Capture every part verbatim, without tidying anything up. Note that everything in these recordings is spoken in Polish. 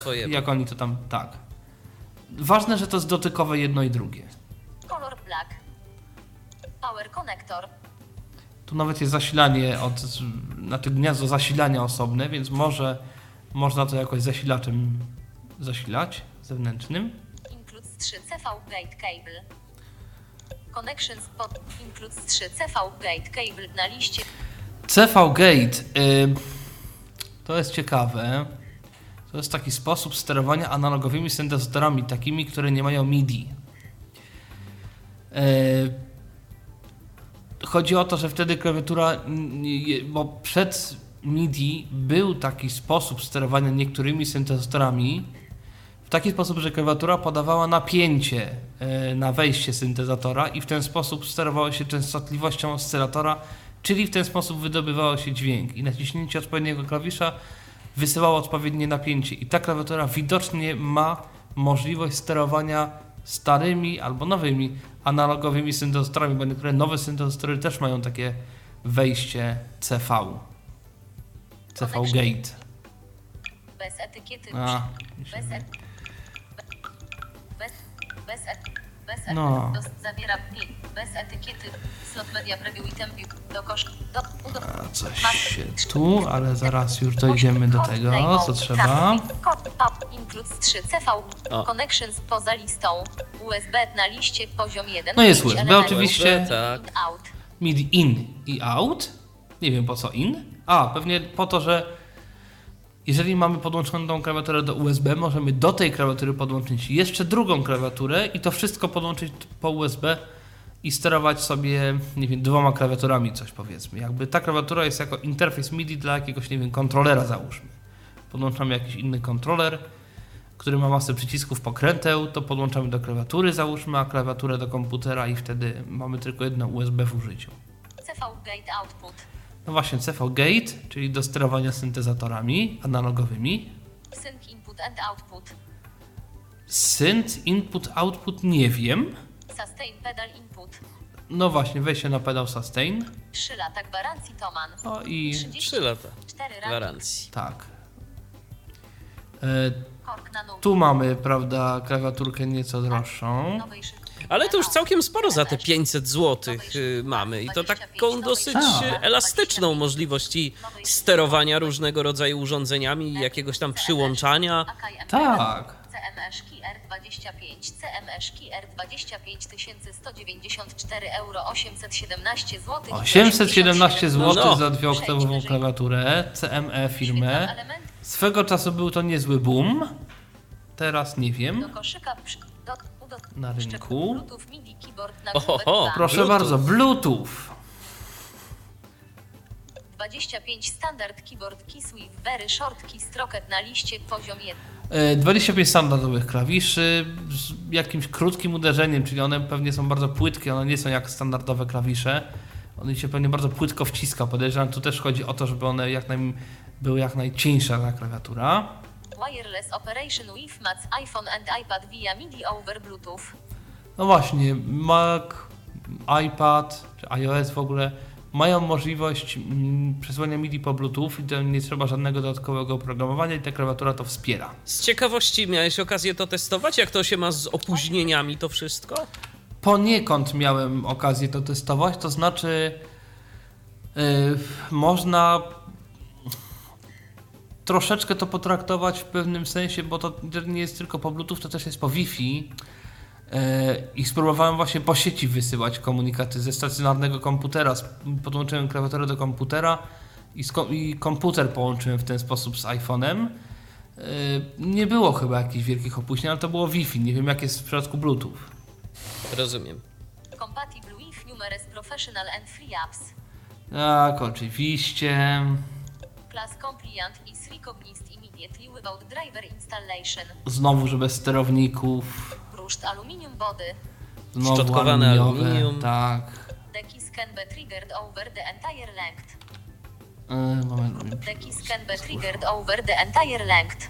Twojego. Jak oni to tam, tak. Ważne, że to jest dotykowe jedno i drugie. Color black. Power connector. Tu nawet jest zasilanie od, znaczy gniazdo zasilania osobne, więc może można to jakoś zasilaczem zasilać zewnętrznym. Includes trzy C V gate cable. Connections pod includes trzy C V gate cable na liście. C V Gate, y, to jest ciekawe. To jest taki sposób sterowania analogowymi syntezatorami, takimi, które nie mają M I D I. Y, chodzi o to, że wtedy klawiatura, bo przed M I D I był taki sposób sterowania niektórymi syntezatorami, w taki sposób, że klawiatura podawała napięcie na wejście syntezatora i w ten sposób sterowało się częstotliwością oscylatora, czyli w ten sposób wydobywało się dźwięk i naciśnięcie odpowiedniego klawisza wysyłało odpowiednie napięcie. I ta klawiatura widocznie ma możliwość sterowania starymi albo nowymi analogowymi syntezatorami, bo niektóre nowe syntezatory też mają takie wejście C V. C V Gate. Bez etykiety. A, Bez et... Bez... Bez et... Bez et... No. Dos... Zawiera pin. Bez etykiety. Slot media preview item view. Do kosz... Do... Udo... a coś się tu, ale zaraz już dojdziemy do tego, co trzeba. Includes trzy C V. O. Connections poza listą. U S B na liście poziom jeden. No jest pięć U S B elementów. oczywiście. Tak. In, out. M I D I in i out. Nie wiem po co in. A, pewnie po to, że jeżeli mamy podłączoną tą klawiaturę do U S B, możemy do tej klawiatury podłączyć jeszcze drugą klawiaturę i to wszystko podłączyć po U S B i sterować sobie, nie wiem, dwoma klawiaturami coś powiedzmy. Jakby ta klawiatura jest jako interfejs M I D I dla jakiegoś, nie wiem, kontrolera załóżmy. Podłączamy jakiś inny kontroler, który ma masę przycisków, pokręteł, to podłączamy do klawiatury załóżmy, a klawiaturę do komputera i wtedy mamy tylko jedno U S B w użyciu. C V gate output. No właśnie, C V Gate, czyli do sterowania syntezatorami analogowymi. Sync input and output. Synth input output nie wiem. Sustain pedal input. No właśnie, wejście na pedał sustain. trzy lata gwarancji Toman. No i Trzy lata cztery ranking. gwarancji. tak. E, Kork na numer. tu mamy, prawda, klawiaturkę nieco droższą. Nowej szyfry. Ale to już całkiem sporo za te pięćset złotych y, mamy i to taką dosyć Tak. elastyczną możliwość i sterowania różnego rodzaju urządzeniami, jakiegoś tam przyłączania. Tak. C M E Szki R dwadzieścia pięć, C M E Szki R dwadzieścia pięć tysięcy sto dziewięćdziesiąt cztery euro, osiemset siedemnaście złotych. osiemset siedemnaście złotych No. za dwuoktowową klawiaturę, C M E firmę. Swego czasu był to niezły boom. Teraz nie Do wiem. koszyka przy, do, do, Na rynku. Bluetooth M I D I keyboard na Ohoho, Bluetooth. Proszę Bluetooth. bardzo, Bluetooth. dwadzieścia pięć standard keyboard keys with very short keystroke na liście poziom jeden. E, dwadzieścia pięć standardowych klawiszy z jakimś krótkim uderzeniem, czyli one pewnie są bardzo płytkie, one nie są jak standardowe klawisze. One się pewnie bardzo płytko wciska. Podejrzewam, tu też chodzi o to, żeby one jak naj, były jak najcieńsza ta klawiatura. Wireless operation with Mac, iPhone and iPad via M I D I over Bluetooth. No właśnie, Mac, iPad czy iOS w ogóle mają możliwość mm, przesłania M I D I po Bluetooth i to nie trzeba żadnego dodatkowego oprogramowania i ta klawiatura to wspiera. Z ciekawości miałeś okazję to testować? Jak to się ma z opóźnieniami to wszystko? Poniekąd miałem okazję to testować, to znaczy yy, można troszeczkę to potraktować w pewnym sensie, bo to nie jest tylko po Bluetooth, to też jest po Wi-Fi yy, i spróbowałem właśnie po sieci wysyłać komunikaty ze stacjonarnego komputera. Podłączyłem klawiaturę do komputera i, sko- i komputer połączyłem w ten sposób z iPhone'em. Yy, nie było chyba jakichś wielkich opóźnień, ale to było Wi-Fi, nie wiem jak jest w przypadku Bluetooth. Rozumiem. Compatible with numerous professional and free apps. Tak, oczywiście. Class compliant is recognized immediately without driver installation. Znowu, że bez sterowników. Brushed aluminium body. Znowu Szczotkowane aluminiowe, aluminium. Tak. The keys can be triggered over the entire length. Yy, moment. The keys can be triggered over the entire length.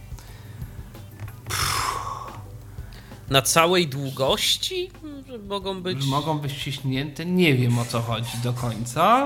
Na całej długości że mogą być... Mogą być ściśnięte. Nie wiem o co chodzi do końca.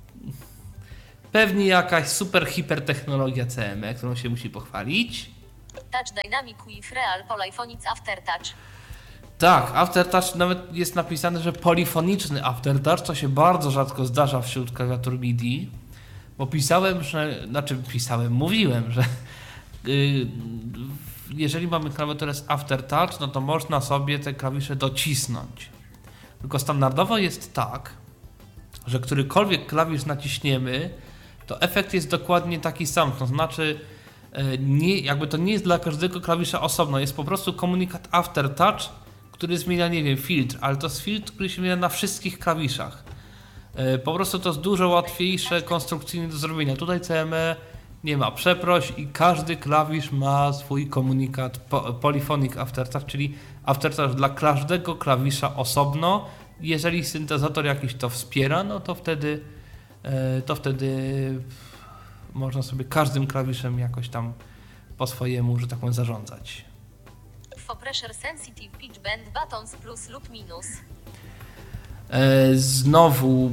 Pewnie jakaś super hiper technologia C M E, którą się musi pochwalić. Touch Dynamic with Real Polyphonics Aftertouch. Tak, Aftertouch nawet jest napisane, że polifoniczny Aftertouch, co się bardzo rzadko zdarza wśród klawiatur M I D I, bo pisałem, że, znaczy pisałem, mówiłem, że yy, jeżeli mamy klawiaturę z Aftertouch, no to można sobie te klawisze docisnąć. Tylko standardowo jest tak, że którykolwiek klawisz naciśniemy, to efekt jest dokładnie taki sam, to znaczy yy, nie, jakby to nie jest dla każdego klawisza osobno, jest po prostu komunikat Aftertouch, który zmienia, nie wiem, filtr, ale to jest filtr, który się zmienia na wszystkich klawiszach. Yy, po prostu to jest dużo łatwiejsze konstrukcyjnie do zrobienia. Tutaj C M E nie ma przeproś i każdy klawisz ma swój komunikat po, Polyphonic Aftertouch, czyli Aftertouch dla każdego klawisza osobno. Jeżeli syntezator jakiś to wspiera, no to wtedy, yy, to wtedy można sobie każdym klawiszem jakoś tam po swojemu, że tak powiem, zarządzać. For Pressure Sensitive Pitch Bend Buttons plus lub minus. E, znowu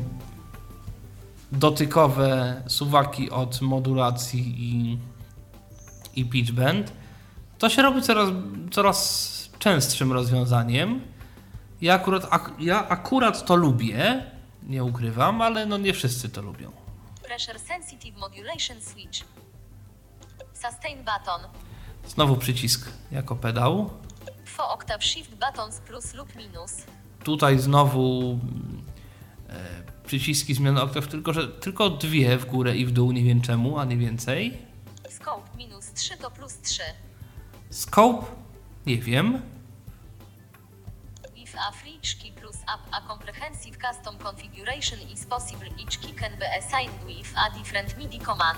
dotykowe suwaki od modulacji i, i pitch bend. To się robi coraz, coraz częstszym rozwiązaniem. Ja akurat, ak, ja akurat to lubię, nie ukrywam, ale no nie wszyscy to lubią. Pressure Sensitive Modulation Switch. Sustain Button. Znowu przycisk jako pedał. For Octave Shift Buttons plus lub minus. Tutaj znowu e, przyciski zmiany oktaw, tylko że tylko dwie w górę i w dół, nie wiem czemu, a nie więcej. Scope minus trzy to plus trzy. Scope? Nie wiem. If a free key plus up a comprehensive custom configuration is possible, each key can be assigned with a different M I D I command.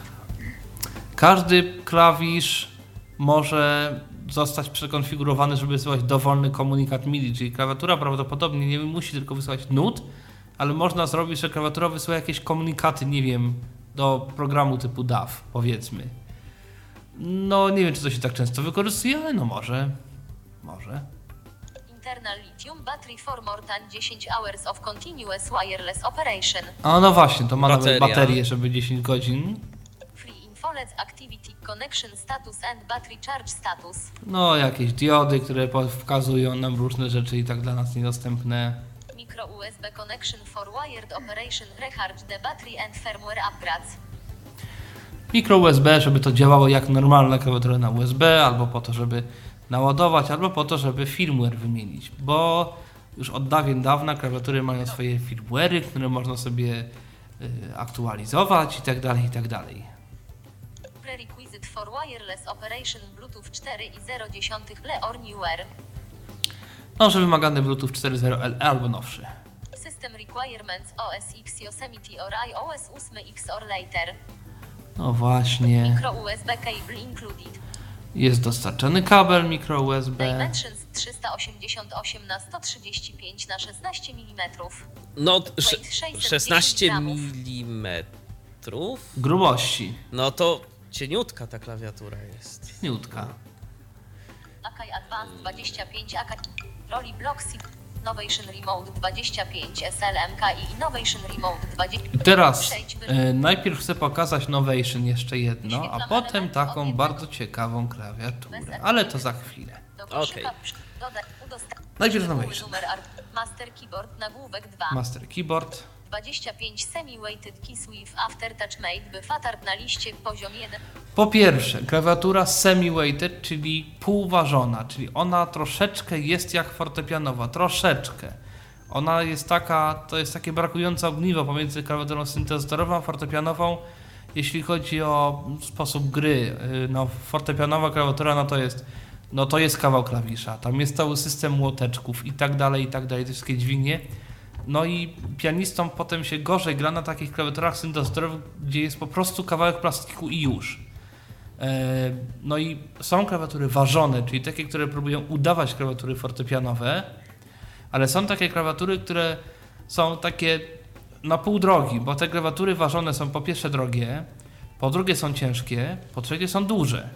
Każdy klawisz może zostać przekonfigurowany, żeby wysyłać dowolny komunikat M I D I, czyli klawiatura prawdopodobnie nie musi tylko wysyłać nut, ale można zrobić, że klawiatura wysyła jakieś komunikaty, nie wiem, do programu typu D A W, powiedzmy. No nie wiem, czy to się tak często wykorzystuje, ale no może. Może. Internal lithium battery for more than dziesięć hours of continuous wireless operation. A no właśnie, to ma Bateria. nawet baterię, żeby dziesięć godzin. Free infolet activity connection status and battery charge status. No jakieś diody, które wskazują nam różne rzeczy i tak dla nas niedostępne. Micro U S B connection for wired operation recharge the battery and firmware upgrades. Mikro U S B, żeby to działało jak normalna klawiatura na U S B, albo po to, żeby naładować, albo po to, żeby firmware wymienić, bo już od dawien dawna klawiatury mają swoje firmware'y, które można sobie y, aktualizować i tak dalej, i tak dalej. Prerequisite for wireless operation Bluetooth cztery i zero dziesiątych L E or newer. No, że wymagany Bluetooth cztery zero L E albo nowszy. System requirements O S X Yosemite or iOS osiem X or later. No właśnie, Micro U S B cable included. jest dostarczony kabel mikro U S B. Dimensions trzysta osiemdziesiąt osiem na sto trzydzieści pięć na szesnaście milimetrów. No, sze- Weight sześćset szesnaście dziesięć gramów. milimetrów. Grubości. No to cieniutka ta klawiatura jest. Niutka. Akai Advanced dwadzieścia pięć, Akai Rolly Blocks, Innovation Remote dwadzieścia pięć, S L M K i Innovation Remote dwadzieścia pięć. I teraz Przejdź by- e, najpierw chcę pokazać Novation jeszcze jedno, a Świetlam potem element taką od bardzo ciekawą klawiaturę, ale to za chwilę. Do koszyka Okej. przy- dodać, udostępnić Najpierw szczegóły, Novation. numer art- Master Keyboard nagłówek dwa. Master Keyboard. dwadzieścia pięć semi-weighted keys with aftertouch made by fatart na liście poziom jeden. Po pierwsze, klawiatura semi-weighted, czyli półważona, czyli ona troszeczkę jest jak fortepianowa, troszeczkę. Ona jest taka, to jest takie brakujące ogniwo pomiędzy klawiaturą syntezatorową a fortepianową, jeśli chodzi o sposób gry. No, fortepianowa klawiatura, no to jest, no to jest kawał klawisza, tam jest cały system łoteczków i tak dalej, i tak dalej, te wszystkie dźwignie. No i pianistom potem się gorzej gra na takich klawiaturach syntezatorowych, gdzie jest po prostu kawałek plastiku i już. No i są klawiatury ważone, czyli takie, które próbują udawać klawiatury fortepianowe, ale są takie klawiatury, które są takie na pół drogi, bo te klawiatury ważone są po pierwsze drogie, po drugie są ciężkie, po trzecie są duże.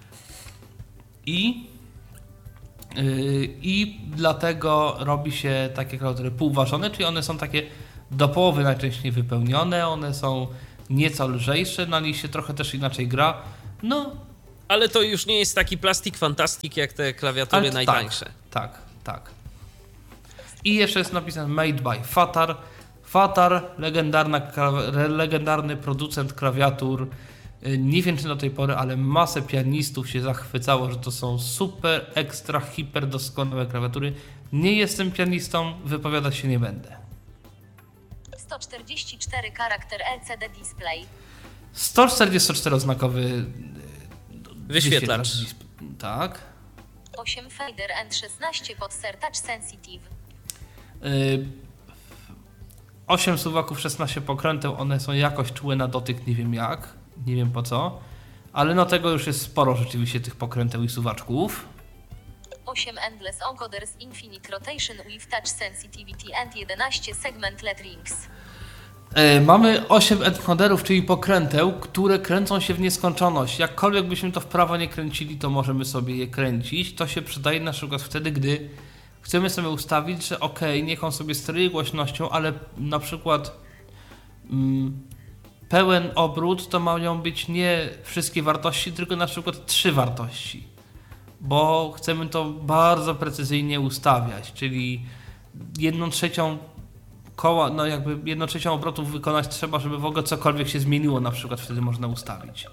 I, yy, i dlatego robi się takie klawiatury półważone, czyli one są takie do połowy najczęściej wypełnione, one są nieco lżejsze, na nich się trochę też inaczej gra. No, Ale to już nie jest taki plastik fantastic jak te klawiatury Ale najtańsze. Tak, tak, tak. I jeszcze jest napisane Made by Fatar. Fatar, legendarna, legendarny producent klawiatur. Nie wiem czy do tej pory, ale masę pianistów się zachwycało, że to są super, ekstra, hiper doskonałe klawiatury. Nie jestem pianistą, wypowiadać się nie będę. sto czterdzieści cztery charakter L C D display. sto czterdziestoczteroznakowy Wyświetlacz. Tak. osiem fader N szesnaście podser touch sensitive. Yy, osiem suwaków, szesnaście pokręteł, one są jakoś czułe na dotyk, nie wiem jak, nie wiem po co, ale no tego już jest sporo rzeczywiście tych pokręteł i suwaczków. osiem endless encoders infinite rotation with touch sensitivity and jedenaście segment L E D rings. Yy, mamy osiem encoderów, czyli pokręteł, które kręcą się w nieskończoność. Jakkolwiek byśmy to w prawo nie kręcili, to możemy sobie je kręcić. To się przydaje na przykład wtedy, gdy chcemy sobie ustawić, że ok, niech on sobie steruje głośnością, ale na przykład mm, pełen obrót to mają być nie wszystkie wartości, tylko na przykład trzy wartości. Bo chcemy to bardzo precyzyjnie ustawiać, czyli jedną trzecią koła, no jakby jedną trzecią obrotów wykonać trzeba, żeby w ogóle cokolwiek się zmieniło, na przykład wtedy można ustawić.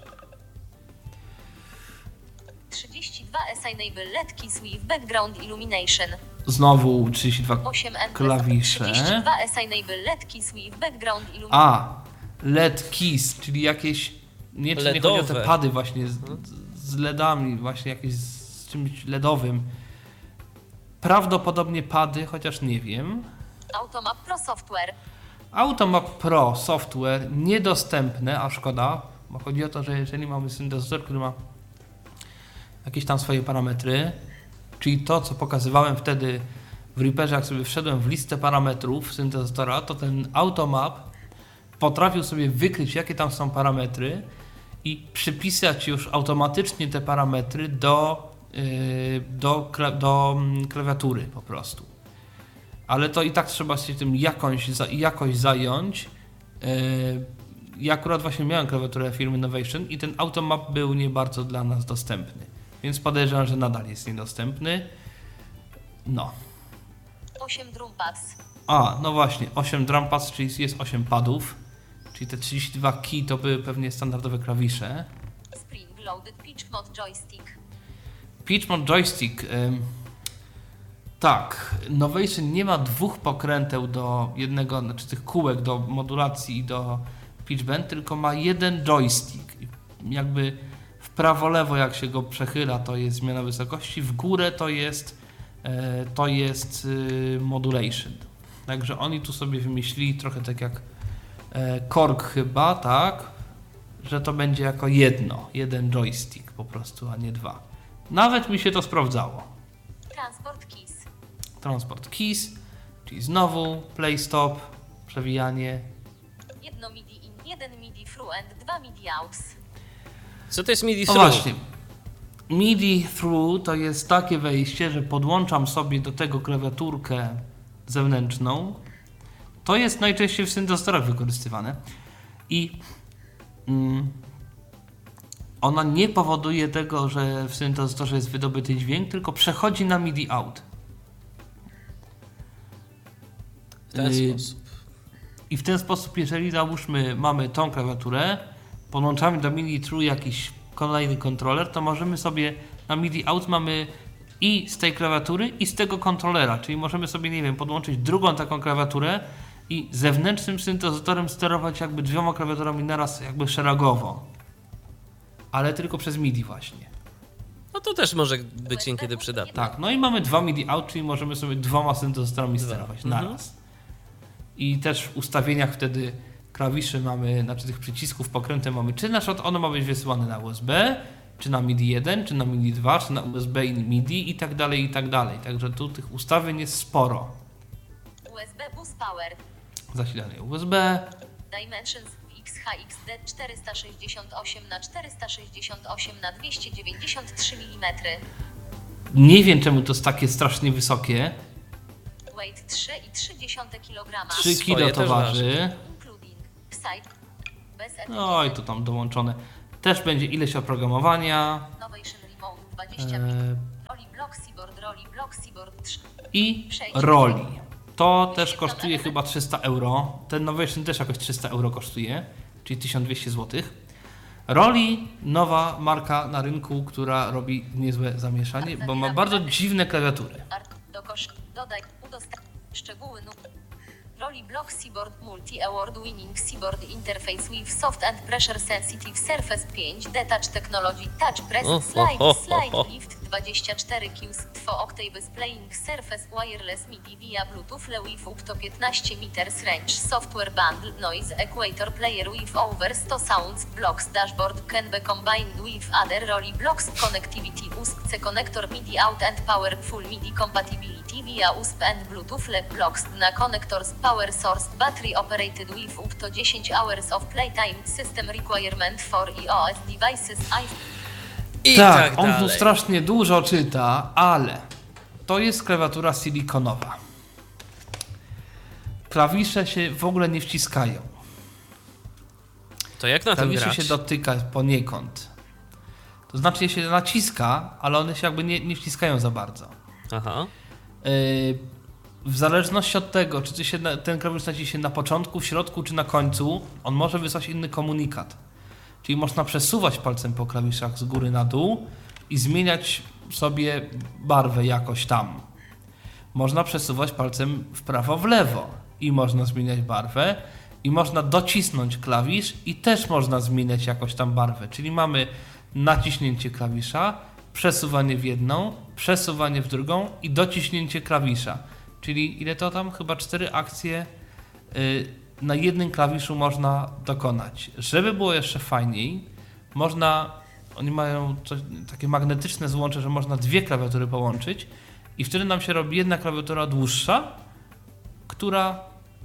trzydzieści dwa S Enable L E D keys with background illumination. Znowu trzydzieści dwa osiem endless klawisze. trzydzieści dwa S Enable L E D keys with background illumination. A, L E D keys, czyli jakieś, nie czy nie chodzi o te LEDowe. pady właśnie z, z LEDami, właśnie jakieś z czymś LEDowym. Prawdopodobnie pady, chociaż nie wiem. Automap Pro Software. Automap Pro Software niedostępne, a szkoda, bo chodzi o to, że jeżeli mamy syntezator, który ma jakieś tam swoje parametry, czyli to, co pokazywałem wtedy w Reaperze, jak sobie wszedłem w listę parametrów syntezatora, to ten Automap potrafił sobie wykryć, jakie tam są parametry i przypisać już automatycznie te parametry do, yy, do, kla- do klawiatury po prostu. Ale to i tak trzeba się tym jakąś, jakoś zająć. Yy, ja akurat właśnie miałem klawiaturę firmy Novation i ten Automap był nie bardzo dla nas dostępny. Więc podejrzewam, że nadal jest niedostępny. No. osiem drumpads. A, no właśnie, osiem drumpads, czyli jest osiem padów. Czyli te trzydzieści dwa key to były pewnie standardowe klawisze. Spring loaded pitch mod joystick. Pitch mod joystick. Ym, tak, Novation nie ma dwóch pokręteł do jednego, znaczy tych kółek do modulacji i do pitch bend, tylko ma jeden joystick. I jakby w prawo-lewo jak się go przechyla, to jest zmiana wysokości, w górę to jest, e, to jest y, modulation. Także oni tu sobie wymyślili trochę tak jak e, Korg chyba, tak, że to będzie jako jedno, jeden joystick po prostu, a nie dwa. Nawet mi się to sprawdzało. Transport keys. Transport keys, czyli znowu play stop, przewijanie. Jedno MIDI in, jeden MIDI through and dwa MIDI outs. Co to jest MIDI O through? właśnie, MIDI through to jest takie wejście, że podłączam sobie do tego klawiaturkę zewnętrzną. To jest najczęściej w syntezatorach wykorzystywane i mm, ona nie powoduje tego, że w syntezatorze jest wydobyty dźwięk, tylko przechodzi na MIDI out. W ten Y, sposób. I w ten sposób, jeżeli załóżmy mamy tą klawiaturę, podłączamy do MIDI through jakiś kolejny kontroler, to możemy sobie na MIDI out mamy i z tej klawiatury i z tego kontrolera, czyli możemy sobie, nie wiem, podłączyć drugą taką klawiaturę i zewnętrznym syntezatorem sterować jakby dwiema klawiaturami naraz jakby szeregowo. Ale tylko przez MIDI właśnie. No to też może być niekiedy przydatne. Tak, no i mamy dwa MIDI out, czyli możemy sobie dwoma syntezatorami sterować Mhm. naraz. I też w ustawieniach wtedy klawiszy mamy, znaczy tych przycisków pokrętne mamy, czy na przykład ono ma być wysyłane na U S B, czy na MIDI jeden, czy na MIDI dwa, czy na U S B i MIDI i tak dalej, i tak dalej. Także tu tych ustawień jest sporo. U S B bus power. Zasilanie U S B, Dimensions X H X D czterysta sześćdziesiąt osiem na czterysta sześćdziesiąt osiem na dwieście dziewięćdziesiąt trzy milimetry. nie wiem czemu to jest takie strasznie wysokie, Weight trzy przecinek trzy kilograma. trzy Swoje kilo też to waży. Including side. Bez No i etykiety. to tam dołączone. Też będzie ileś oprogramowania Novation Remote dwadzieścia pięć. e, Roli Block Seaboard, Roli Block Seaboard trzy. i roli. To też kosztuje chyba trzysta euro. Ten Novation też jakoś trzysta euro kosztuje, czyli tysiąc dwieście złotych. Roli, nowa marka na rynku, która robi niezłe zamieszanie, bo ma bardzo dziwne klawiatury. Art do kosz. Dodaj. Udostępnij. Szczegóły nóg. Roli Block Seaboard Multi Award Winning Seaboard Interface with Soft and Pressure Sensitive Surface pięć D Touch Technology Touch Press O, Slide ho, ho, Slide ho. Lift dwadzieścia cztery Qs dwa Octaves Playing Surface Wireless MIDI via Bluetooth with up to piętnaście meters range Software Bundle Noise Equator Player with over sto sounds Blocks Dashboard can be combined with other Roli Blocks Connectivity U S B C Connector MIDI Out and Powerful MIDI Compatibility via U S B and Bluetooth L E D Blocks na Connectors Power Source Battery Operated with up to ten hours of playtime System Requirement for iOS Devices iPhone. I tak, tak on tu dalej. strasznie dużo czyta, ale to jest klawiatura silikonowa. Klawisze się w ogóle nie wciskają. To jak na tym Klawisze grać? się dotyka poniekąd. To znaczy je się naciska, ale one się jakby nie, nie wciskają za bardzo. Aha. Yy, w zależności od tego, czy ty się na, ten klawisz naciśnie na początku, w środku czy na końcu, on może wysłać inny komunikat. Czyli można przesuwać palcem po klawiszach z góry na dół i zmieniać sobie barwę jakoś tam. Można przesuwać palcem w prawo, w lewo i można zmieniać barwę. I można docisnąć klawisz i też można zmieniać jakoś tam barwę. Czyli mamy naciśnięcie klawisza, przesuwanie w jedną, przesuwanie w drugą i dociśnięcie klawisza. Czyli ile to tam? Chyba cztery akcje yy, na jednym klawiszu można dokonać. Żeby było jeszcze fajniej, można, oni mają coś, takie magnetyczne złącze, że można dwie klawiatury połączyć i wtedy nam się robi jedna klawiatura dłuższa, która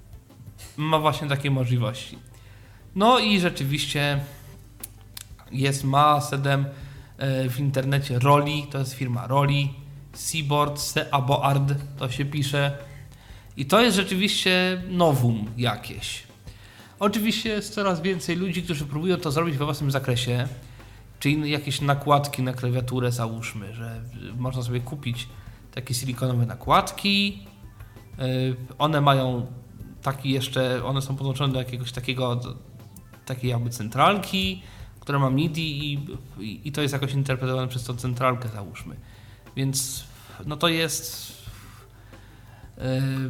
ma właśnie takie możliwości. No i rzeczywiście jest masę w internecie Roli, to jest firma Roli, Seaboard, Seaboard to się pisze i to jest rzeczywiście nowum jakieś. Oczywiście jest coraz więcej ludzi, którzy próbują to zrobić we własnym zakresie, czyli jakieś nakładki na klawiaturę załóżmy, że można sobie kupić takie silikonowe nakładki, one mają taki jeszcze, one są podłączone do jakiegoś takiego, do takiej jakby centralki, która ma MIDI i, i, i to jest jakoś interpretowane przez tą centralkę załóżmy. Więc no to jest yy,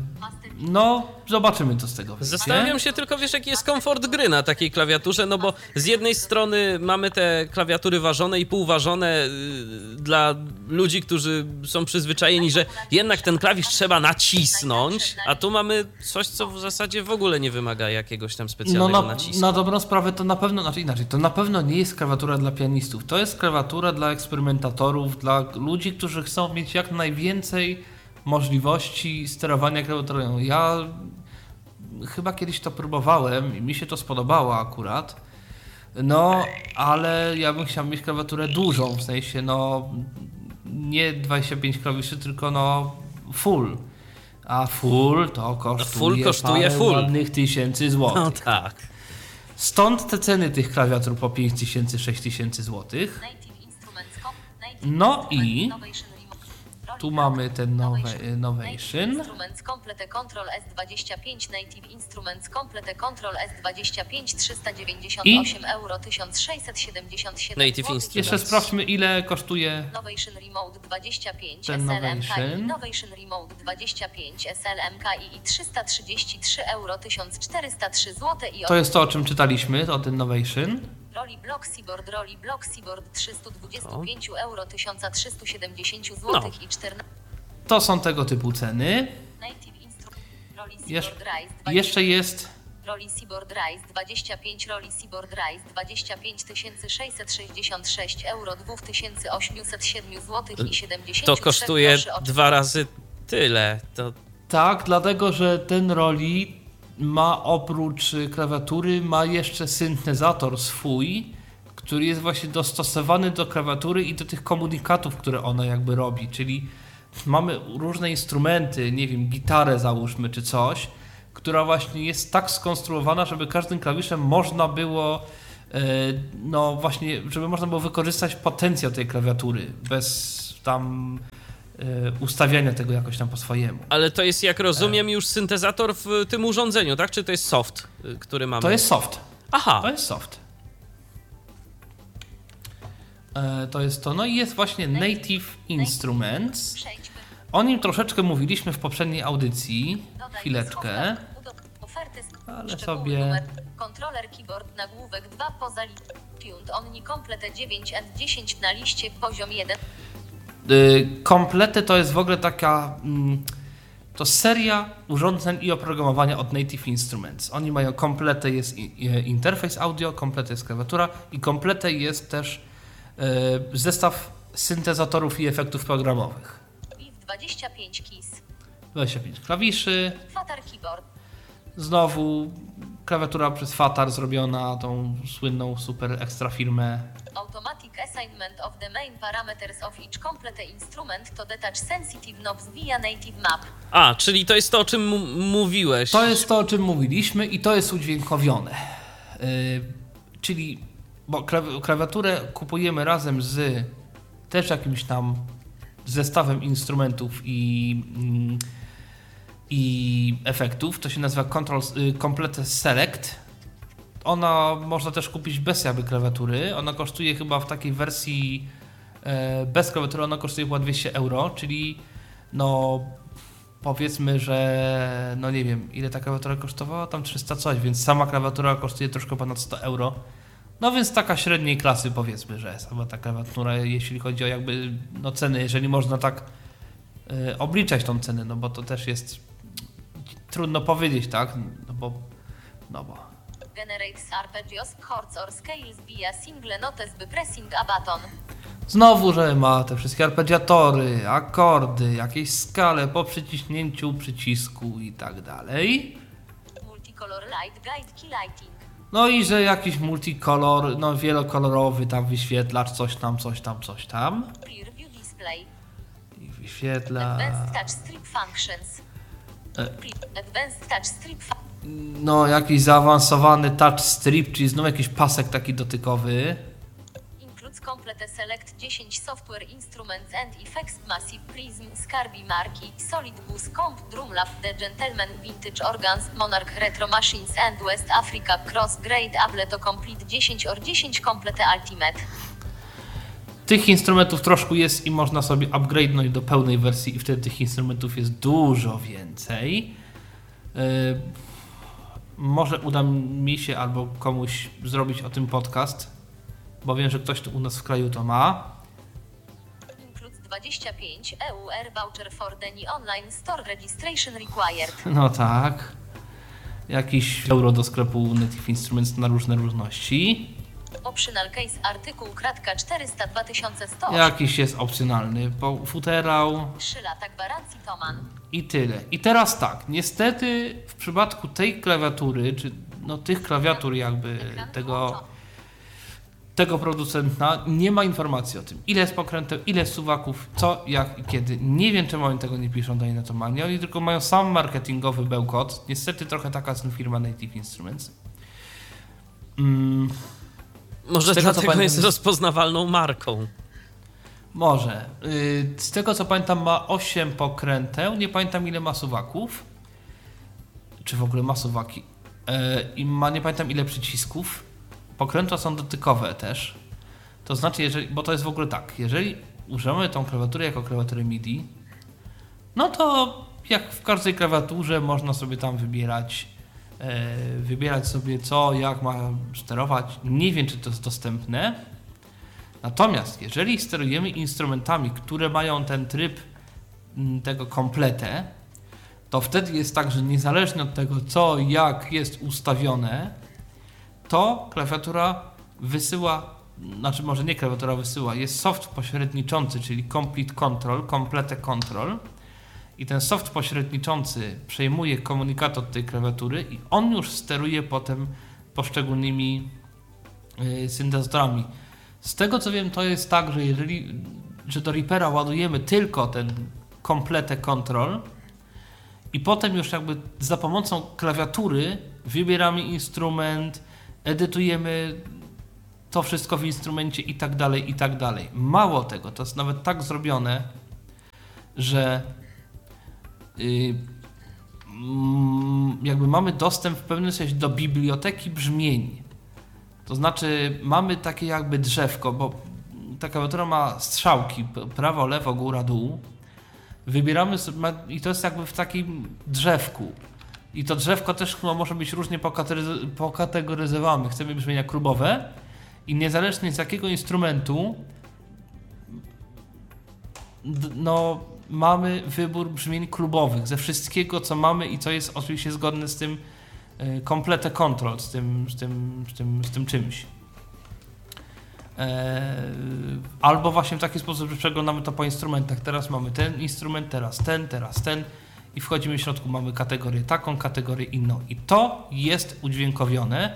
no zobaczymy co z tego wyjdzie. Zastanawiam się tylko, wiesz, jaki jest komfort gry na takiej klawiaturze, no bo z jednej strony mamy te klawiatury ważone i półważone yy, dla ludzi, którzy są przyzwyczajeni, że jednak ten klawisz trzeba nacisnąć, a tu mamy coś, co w zasadzie w ogóle nie wymaga jakiegoś tam specjalnego no na, nacisku. na dobrą sprawę to na pewno, znaczy inaczej, to na pewno nie jest klawiatura dla pianistów, to jest klawiatura dla eksperymentatorów, dla ludzi, którzy chcą mieć jak najwięcej możliwości sterowania klawiaturą. Ja chyba kiedyś to próbowałem i mi się to spodobało akurat, no ale ja bym chciał mieć klawiaturę dużą, w sensie no nie dwadzieścia pięć klawiszy, tylko no full, a full to kosztuje, Full kosztuje parę full. ładnych tysięcy złotych. No tak. Stąd te ceny tych klawiatur po pięć tysięcy, sześć tysięcy złotych. Native Instruments Com, Native No Instruments, i Novation Remote. Roli tu Block, mamy ten nowe, Native Novation. Instruments Complete Control S dwadzieścia pięć Native Instruments Complete Control S dwadzieścia pięć trzysta dziewięćdziesiąt osiem euro tysiąc sześćset siedemdziesiąt siedem Native złotych. Instruments. Jeszcze sprawdźmy ile kosztuje Novation Remote dwadzieścia pięć Ten S L M K I, Novation. Novation Remote dwadzieścia pięć S L M K I i trzysta trzydzieści trzy euro tysiąc czterysta trzy złotych i To jest to, o czym czytaliśmy, o ten Novation. Roli Block Seaboard, Roli Block Seaboard trzysta dwadzieścia pięć euro tysiąc trzysta siedemdziesiąt złotych No. i czternaście. To są tego typu ceny. Native Instru- Roli Jesz- Seaboard Rise dwadzieścia jeszcze jest Roli Seaboard Rise dwadzieścia pięć, Roli Seaboard Rise dwadzieścia pięć tysięcy sześćset sześćdziesiąt sześć euro dwa tysiące osiemset siedem złotych i siedemdziesiąt To trzy kosztuje groszy od- dwa razy tyle. To tak, dlatego że ten Roli ma oprócz y, klawiatury, ma jeszcze syntezator swój, który jest właśnie dostosowany do klawiatury i do tych komunikatów, które ona jakby robi, czyli mamy różne instrumenty, nie wiem, gitarę załóżmy czy coś, która właśnie jest tak skonstruowana, żeby każdym klawiszem można było no właśnie, żeby można było wykorzystać potencjał tej klawiatury bez tam ustawiania tego jakoś tam po swojemu. Ale to jest, jak rozumiem, już syntezator w tym urządzeniu, tak? Czy to jest soft, który mamy? To jest soft. Aha. To jest soft. To jest to. No i jest właśnie Native Instruments. O nim troszeczkę mówiliśmy w poprzedniej audycji. Chwileczkę. Ale sobie... Kontroler keyboard nagłówek dwa poza tuned only complete dziewięć and dziesięć na liście poziom jeden. Komplety to jest w ogóle taka to seria urządzeń i oprogramowania od Native Instruments. Oni mają kompletę, jest interfejs audio, kompletę jest klawiatura i kompletę jest też zestaw syntezatorów i efektów programowych. I w dwadzieścia pięć keys. dwadzieścia pięć klawiszy. Fatar keyboard. Znowu klawiatura przez Fatar zrobiona, tą słynną super ekstra firmę. Automatic assignment of the main parameters of each complete instrument to detach sensitive knobs via native map. A, czyli to jest to, o czym m- mówiłeś. To jest to, o czym mówiliśmy i to jest udźwiękowione. Yy, czyli, bo klawi- klawiaturę kupujemy razem z też jakimś tam zestawem instrumentów i, yy, i efektów. To się nazywa Control yy, Complete Select. Ona można też kupić bez jakby klawiatury. Ona kosztuje chyba w takiej wersji e, bez klawiatury, ona kosztuje chyba dwieście euro, czyli no powiedzmy, że no nie wiem, ile ta klawiatura kosztowała, tam trzysta coś, więc sama klawiatura kosztuje troszkę ponad sto euro. No więc taka średniej klasy powiedzmy, że jest chyba ta klawiatura, jeśli chodzi o jakby no ceny, jeżeli można tak e, obliczać tą cenę, no bo to też jest trudno powiedzieć, tak, no bo no bo Generates arpeggios, chords or scales via single notes by pressing a button. Znowu, że ma te wszystkie arpeggiatory, akordy, jakieś skale po przyciśnięciu przycisku i tak dalej. Multicolor light guide key lighting. No i że jakiś multicolor, no wielokolorowy tam wyświetlacz, coś tam, coś tam, coś tam. Clear view display. I wyświetla... Advanced touch strip functions. E. Advanced touch strip functions. No jakiś zaawansowany touch strip, czyli znów jakiś pasek taki dotykowy. Includes complete select dziesięć software instruments and effects massive prism, Scarby marki, solid bus comp, drumlab, the gentleman vintage organs, monarch retro machines and west africa cross grade ableto complete dziesięć or dziesięć complete ultimate. Tych instrumentów troszkę jest i można sobie upgrade'nąć do pełnej wersji i wtedy tych instrumentów jest dużo więcej. Yy, może uda mi się albo komuś zrobić o tym podcast, bo wiem, że ktoś tu u nas w kraju to ma. Includes dwadzieścia pięć E U R voucher for the online store registration required. No tak. Jakiś euro do sklepu Native Instruments na różne różności. Optional case artykuł kratka czterysta dwa tysiące sto. Jakiś jest opcjonalny futerał. trzy lata gwarancji Toman. I tyle. I teraz tak, niestety w przypadku tej klawiatury, czy no tych klawiatur jakby tego, tego producenta nie ma informacji o tym, ile jest pokręteł, ile jest suwaków, co, jak i kiedy. Nie wiem, czemu oni tego nie piszą dalej na Tomanie, oni tylko mają sam marketingowy bełkot. Niestety trochę taka jest firma Native Instruments. Mm. Może tego, dlatego pamiętam, jest rozpoznawalną marką. Może. Z tego co pamiętam ma osiem pokręteł, nie pamiętam ile ma suwaków. Czy w ogóle ma suwaki. I ma, nie pamiętam ile przycisków. Pokrętła są dotykowe też. To znaczy, jeżeli, bo to jest w ogóle tak, jeżeli użyjemy tą klawiaturę jako klawiaturę MIDI, no to jak w każdej klawiaturze można sobie tam wybierać wybierać sobie co, jak ma sterować. Nie wiem, czy to jest dostępne. Natomiast jeżeli sterujemy instrumentami, które mają ten tryb tego kompletę, to wtedy jest tak, że niezależnie od tego, co, jak jest ustawione, to klawiatura wysyła, znaczy może nie klawiatura wysyła, jest soft pośredniczący, czyli Complete Control, Complete Control. I ten soft pośredniczący przejmuje komunikat od tej klawiatury i on już steruje potem poszczególnymi yy, syntezatorami. Z tego co wiem, to jest tak, że jeżeli że do Reapera ładujemy tylko ten Complete Control i potem już jakby za pomocą klawiatury wybieramy instrument, edytujemy to wszystko w instrumencie i tak dalej, i tak dalej. Mało tego, to jest nawet tak zrobione, że yy, jakby mamy dostęp w pewnym sensie do biblioteki brzmień. To znaczy mamy takie jakby drzewko, bo ta klawiatura ma strzałki, prawo, lewo, góra, dół. Wybieramy sobie, i to jest jakby w takim drzewku. I to drzewko też no, może być różnie pokategoryzowane. Chcemy brzmienia klubowe i niezależnie z jakiego instrumentu no, mamy wybór brzmień klubowych ze wszystkiego, co mamy i co jest oczywiście zgodne z tym Complete Control, z tym, z tym, z tym, z tym czymś. Albo właśnie w taki sposób, że przeglądamy to po instrumentach. Teraz mamy ten instrument, teraz ten, teraz ten i wchodzimy w środku, mamy kategorię taką, kategorię inną i to jest udźwiękowione.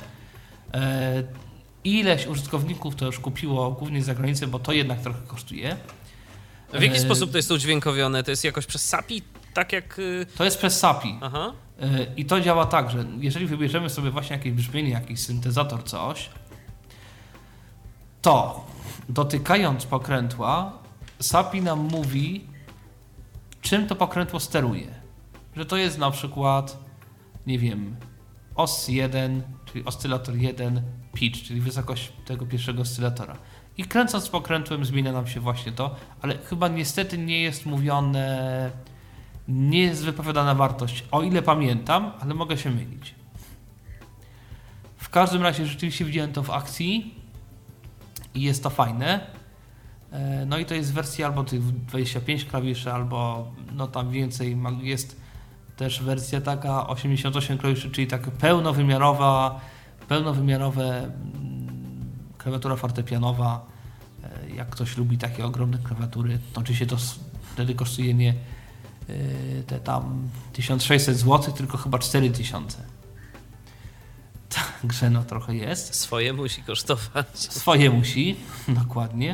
Ileś użytkowników to już kupiło głównie z zagranicy, bo to jednak trochę kosztuje. W jaki sposób to jest udźwiękowione? To jest jakoś przez sapi? Tak jak... To jest przez sapi. Aha. I to działa tak, że jeżeli wybierzemy sobie właśnie jakieś brzmienie, jakiś syntezator, coś, to dotykając pokrętła, sapi nam mówi, czym to pokrętło steruje. Że to jest na przykład, nie wiem, os jeden, czyli oscylator jeden, pitch, czyli wysokość tego pierwszego oscylatora. I kręcąc pokrętłem zmienia nam się właśnie to, ale chyba niestety nie jest mówione, nie jest wypowiadana wartość, o ile pamiętam, ale mogę się mylić. W każdym razie rzeczywiście widziałem to w akcji i jest to fajne. No i to jest wersja albo tych dwadzieścia pięć klawiszy, albo no tam więcej. Jest też wersja taka osiemdziesiąt osiem klawiszy, czyli taka pełnowymiarowa, pełnowymiarowe klawiatura fortepianowa. Jak ktoś lubi takie ogromne klawiatury, to oczywiście to wtedy kosztuje nie te tam tysiąc sześćset złotych, tylko chyba cztery tysiące. Także no trochę jest. Swoje musi kosztować. Swoje musi, dokładnie.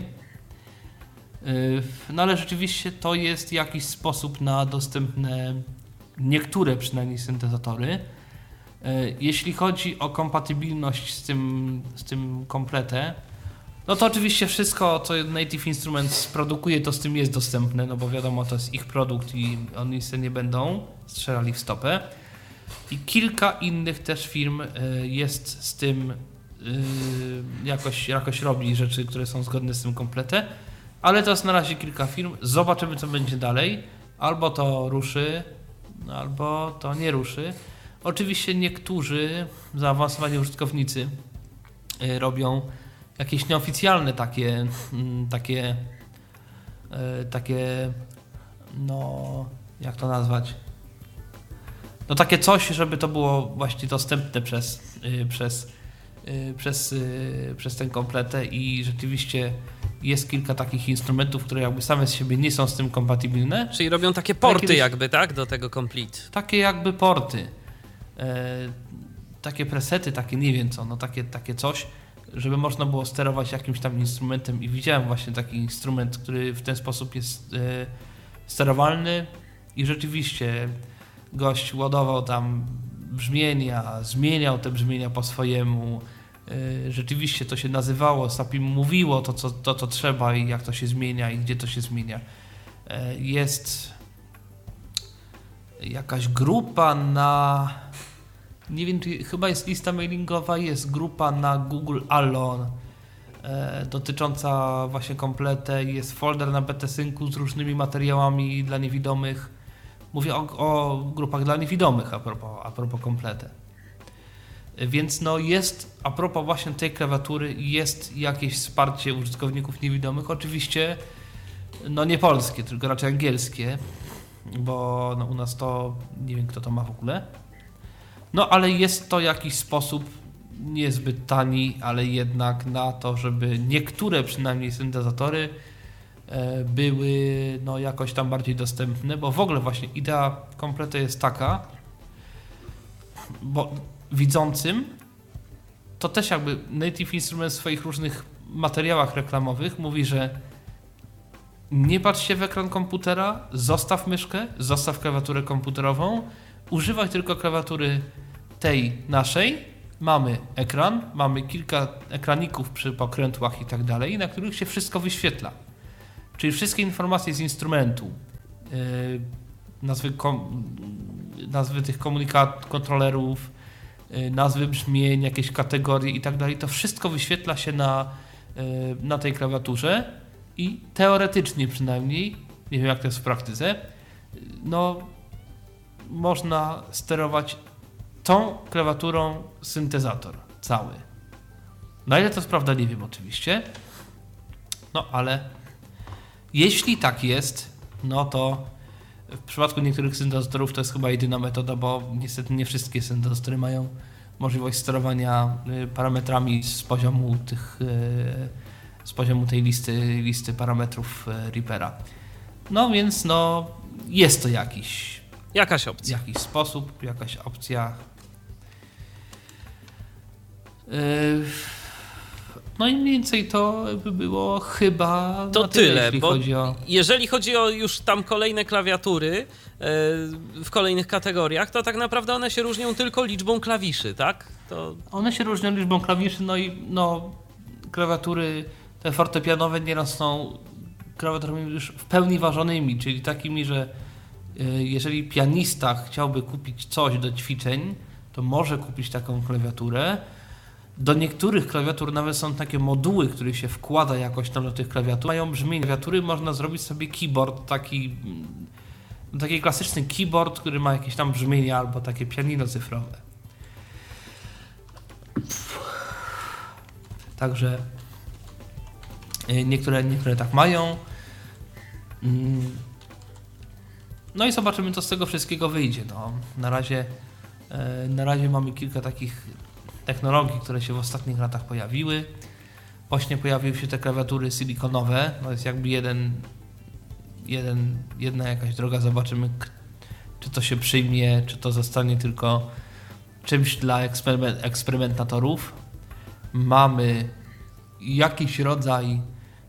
No ale rzeczywiście to jest jakiś sposób na dostępne niektóre przynajmniej syntezatory. Jeśli chodzi o kompatybilność z tym, z tym Complete, no to oczywiście wszystko, co Native Instruments produkuje, to z tym jest dostępne, no bo wiadomo, to jest ich produkt i oni sobie nie będą strzelali w stopę. I kilka innych też firm jest z tym, jakoś, jakoś robi rzeczy, które są zgodne z tym Complete, ale to jest na razie kilka firm. Zobaczymy, co będzie dalej. Albo to ruszy, albo to nie ruszy. Oczywiście niektórzy zaawansowani użytkownicy robią jakieś nieoficjalne takie, takie, takie, no, jak to nazwać? No takie coś, żeby to było właśnie dostępne przez, przez, przez, przez ten Complete i rzeczywiście jest kilka takich instrumentów, które jakby same z siebie nie są z tym kompatybilne. Czyli robią takie porty kiedyś, jakby, tak? Do tego Complete. Takie jakby porty. E, takie presety, takie nie wiem co, no takie, takie coś, żeby można było sterować jakimś tam instrumentem i widziałem właśnie taki instrument, który w ten sposób jest e, sterowalny i rzeczywiście gość ładował tam brzmienia, zmieniał te brzmienia po swojemu. E, rzeczywiście to się nazywało, sapi mówiło to co, to, co trzeba i jak to się zmienia i gdzie to się zmienia. E, jest jakaś grupa na... Nie wiem, czy chyba jest lista mailingowa, jest grupa na Google Alone e, dotycząca właśnie Complete, jest folder na BTSyncu z różnymi materiałami dla niewidomych. Mówię o, o grupach dla niewidomych a propos, a propos Complete. E, więc no jest, a propos właśnie tej klawiatury, jest jakieś wsparcie użytkowników niewidomych. Oczywiście no nie polskie, tylko raczej angielskie, bo no, u nas to nie wiem kto to ma w ogóle. No ale jest to jakiś sposób niezbyt tani, ale jednak na to, żeby niektóre przynajmniej syntezatory e, były no, jakoś tam bardziej dostępne, bo w ogóle właśnie idea Complete jest taka, bo widzącym to też jakby Native Instruments w swoich różnych materiałach reklamowych mówi, że nie patrz się w ekran komputera, zostaw myszkę, zostaw klawiaturę komputerową, używaj tylko klawiatury tej naszej, mamy ekran, mamy kilka ekraników przy pokrętłach i tak dalej, na których się wszystko wyświetla. Czyli wszystkie informacje z instrumentu, yy, nazwy, kom, nazwy tych komunikat kontrolerów, yy, nazwy brzmień, jakieś kategorie i tak dalej, to wszystko wyświetla się na, yy, na tej klawiaturze i teoretycznie przynajmniej, nie wiem jak to jest w praktyce, no można sterować tą klawiaturą syntezator cały. Na ile to jest prawda, nie wiem oczywiście. No ale jeśli tak jest, no to w przypadku niektórych syntezatorów to jest chyba jedyna metoda, bo niestety nie wszystkie syntezatory mają możliwość sterowania parametrami z poziomu tych, z poziomu tej listy, listy parametrów Reapera. No więc no jest to jakiś Jakaś opcja. Jakiś sposób, jakaś opcja. No i mniej więcej to by było chyba To na tyle, tyle, jeśli bo chodzi o... jeżeli chodzi o już tam kolejne klawiatury w kolejnych kategoriach, to tak naprawdę one się różnią tylko liczbą klawiszy, tak? To... One się różnią liczbą klawiszy, no i no, klawiatury te fortepianowe nieraz są klawiaturami już w pełni ważonymi, czyli takimi, że jeżeli pianista chciałby kupić coś do ćwiczeń, to może kupić taką klawiaturę. Do niektórych klawiatur nawet są takie moduły, które się wkłada jakoś tam do tych klawiatur. Mają brzmienie klawiatury, można zrobić sobie keyboard, taki, taki klasyczny keyboard, który ma jakieś tam brzmienia albo takie pianino cyfrowe. Także niektóre, niektóre tak mają. No i zobaczymy, co z tego wszystkiego wyjdzie. No, na razie, na razie mamy kilka takich technologii, które się w ostatnich latach pojawiły. Właśnie pojawiły się te klawiatury silikonowe. To jest jakby jeden, jeden, jedna jakaś droga. Zobaczymy, czy to się przyjmie, czy to zostanie tylko czymś dla eksperyment, eksperymentatorów. Mamy jakiś rodzaj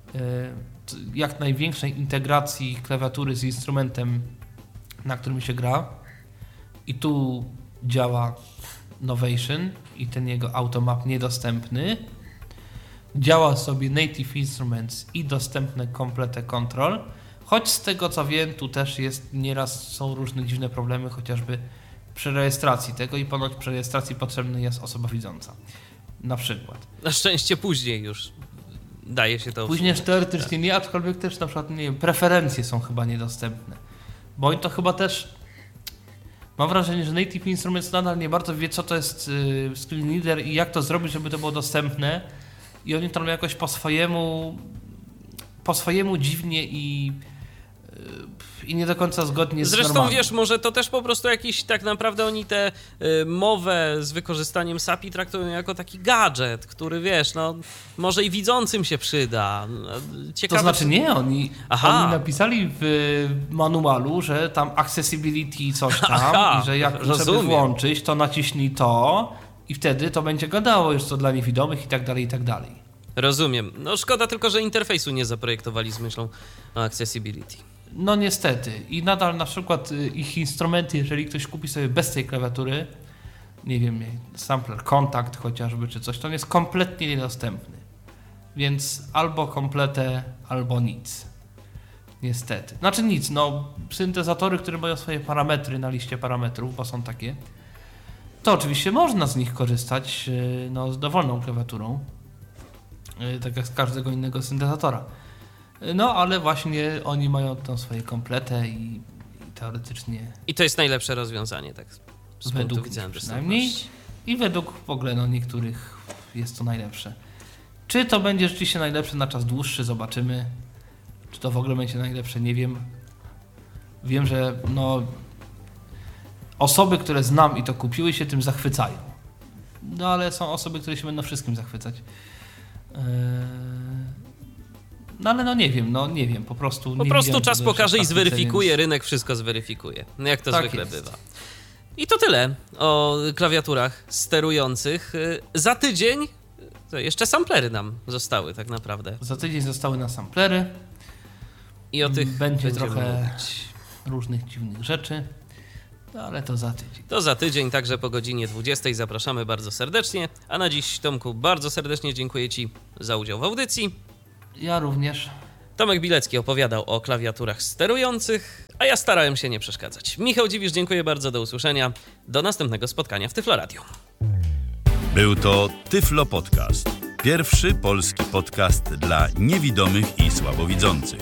jak największej integracji klawiatury z instrumentem, na którym się gra. I tu działa Novation i ten jego automap niedostępny. Działa sobie Native Instruments i dostępne Complete Control. Choć z tego co wiem, tu też jest nieraz są różne dziwne problemy, chociażby przy rejestracji tego i ponoć przy rejestracji potrzebna jest osoba widząca. Na przykład. Na szczęście później już daje się to. Później teoretycznie nie, aczkolwiek też na przykład nie wiem, preferencje są chyba niedostępne. Bo oni to chyba też... Mam wrażenie, że Native Instruments nadal nie bardzo wie, co to jest yy, screen reader i jak to zrobić, żeby to było dostępne. I oni to robią jakoś po swojemu, po swojemu dziwnie i, yy, i nie do końca zgodnie z Zresztą normami. wiesz, może to też po prostu jakiś, tak naprawdę oni tę y, mowę z wykorzystaniem S A P I traktują jako taki gadżet, który wiesz, no może i widzącym się przyda. Ciekawe, to znaczy nie, oni, Aha. oni napisali w manualu, że tam accessibility coś tam Aha, i że jak rozumiem. żeby włączyć, to naciśnij to i wtedy to będzie gadało już co dla niewidomych i tak dalej, i tak dalej. Rozumiem. No szkoda tylko, że interfejsu nie zaprojektowali z myślą o accessibility. No niestety. I nadal na przykład ich instrumenty, jeżeli ktoś kupi sobie bez tej klawiatury, nie wiem, sampler, kontakt chociażby, czy coś, to on jest kompletnie niedostępny. Więc albo kompletę, albo nic. Niestety. Znaczy nic, no syntezatory, które mają swoje parametry na liście parametrów, bo są takie, to oczywiście można z nich korzystać no, z dowolną klawiaturą, tak jak z każdego innego syntezatora. No, ale właśnie oni mają tam swoje komplety i, i teoretycznie... I to jest najlepsze rozwiązanie, tak? Z według punktu widzenia przynajmniej. I według w ogóle no, niektórych jest to najlepsze. Czy to będzie rzeczywiście najlepsze na czas dłuższy, zobaczymy. Czy to w ogóle będzie najlepsze, nie wiem. Wiem, że no, osoby, które znam i to kupiły, się tym zachwycają. No ale są osoby, które się będą wszystkim zachwycać. Eee... No ale no nie wiem, no nie wiem, po prostu Po nie prostu czas tego, pokaże i praktyce, zweryfikuje, więc... rynek wszystko zweryfikuje, no jak to Tak zwykle jest. bywa. I to tyle o klawiaturach sterujących. Za tydzień to jeszcze samplery nam zostały tak naprawdę. Za tydzień zostały na samplery. I o tych będzie będziemy trochę mówić. różnych dziwnych rzeczy. No, ale to za tydzień. To za tydzień, także po godzinie dwudziestej zapraszamy bardzo serdecznie. A na dziś, Tomku, bardzo serdecznie dziękuję Ci za udział w audycji. Ja również. Tomek Bilecki opowiadał o klawiaturach sterujących, a ja starałem się nie przeszkadzać. Michał Dziwisz, dziękuję bardzo, do usłyszenia. Do następnego spotkania w Tyflo Radio. Był to Tyflo Podcast. Pierwszy polski podcast dla niewidomych i słabowidzących.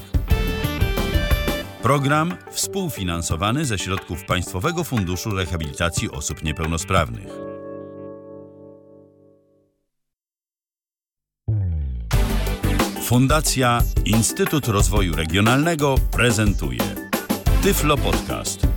Program współfinansowany ze środków Państwowego Funduszu Rehabilitacji Osób Niepełnosprawnych. Fundacja Instytut Rozwoju Regionalnego prezentuje Tyflo Podcast.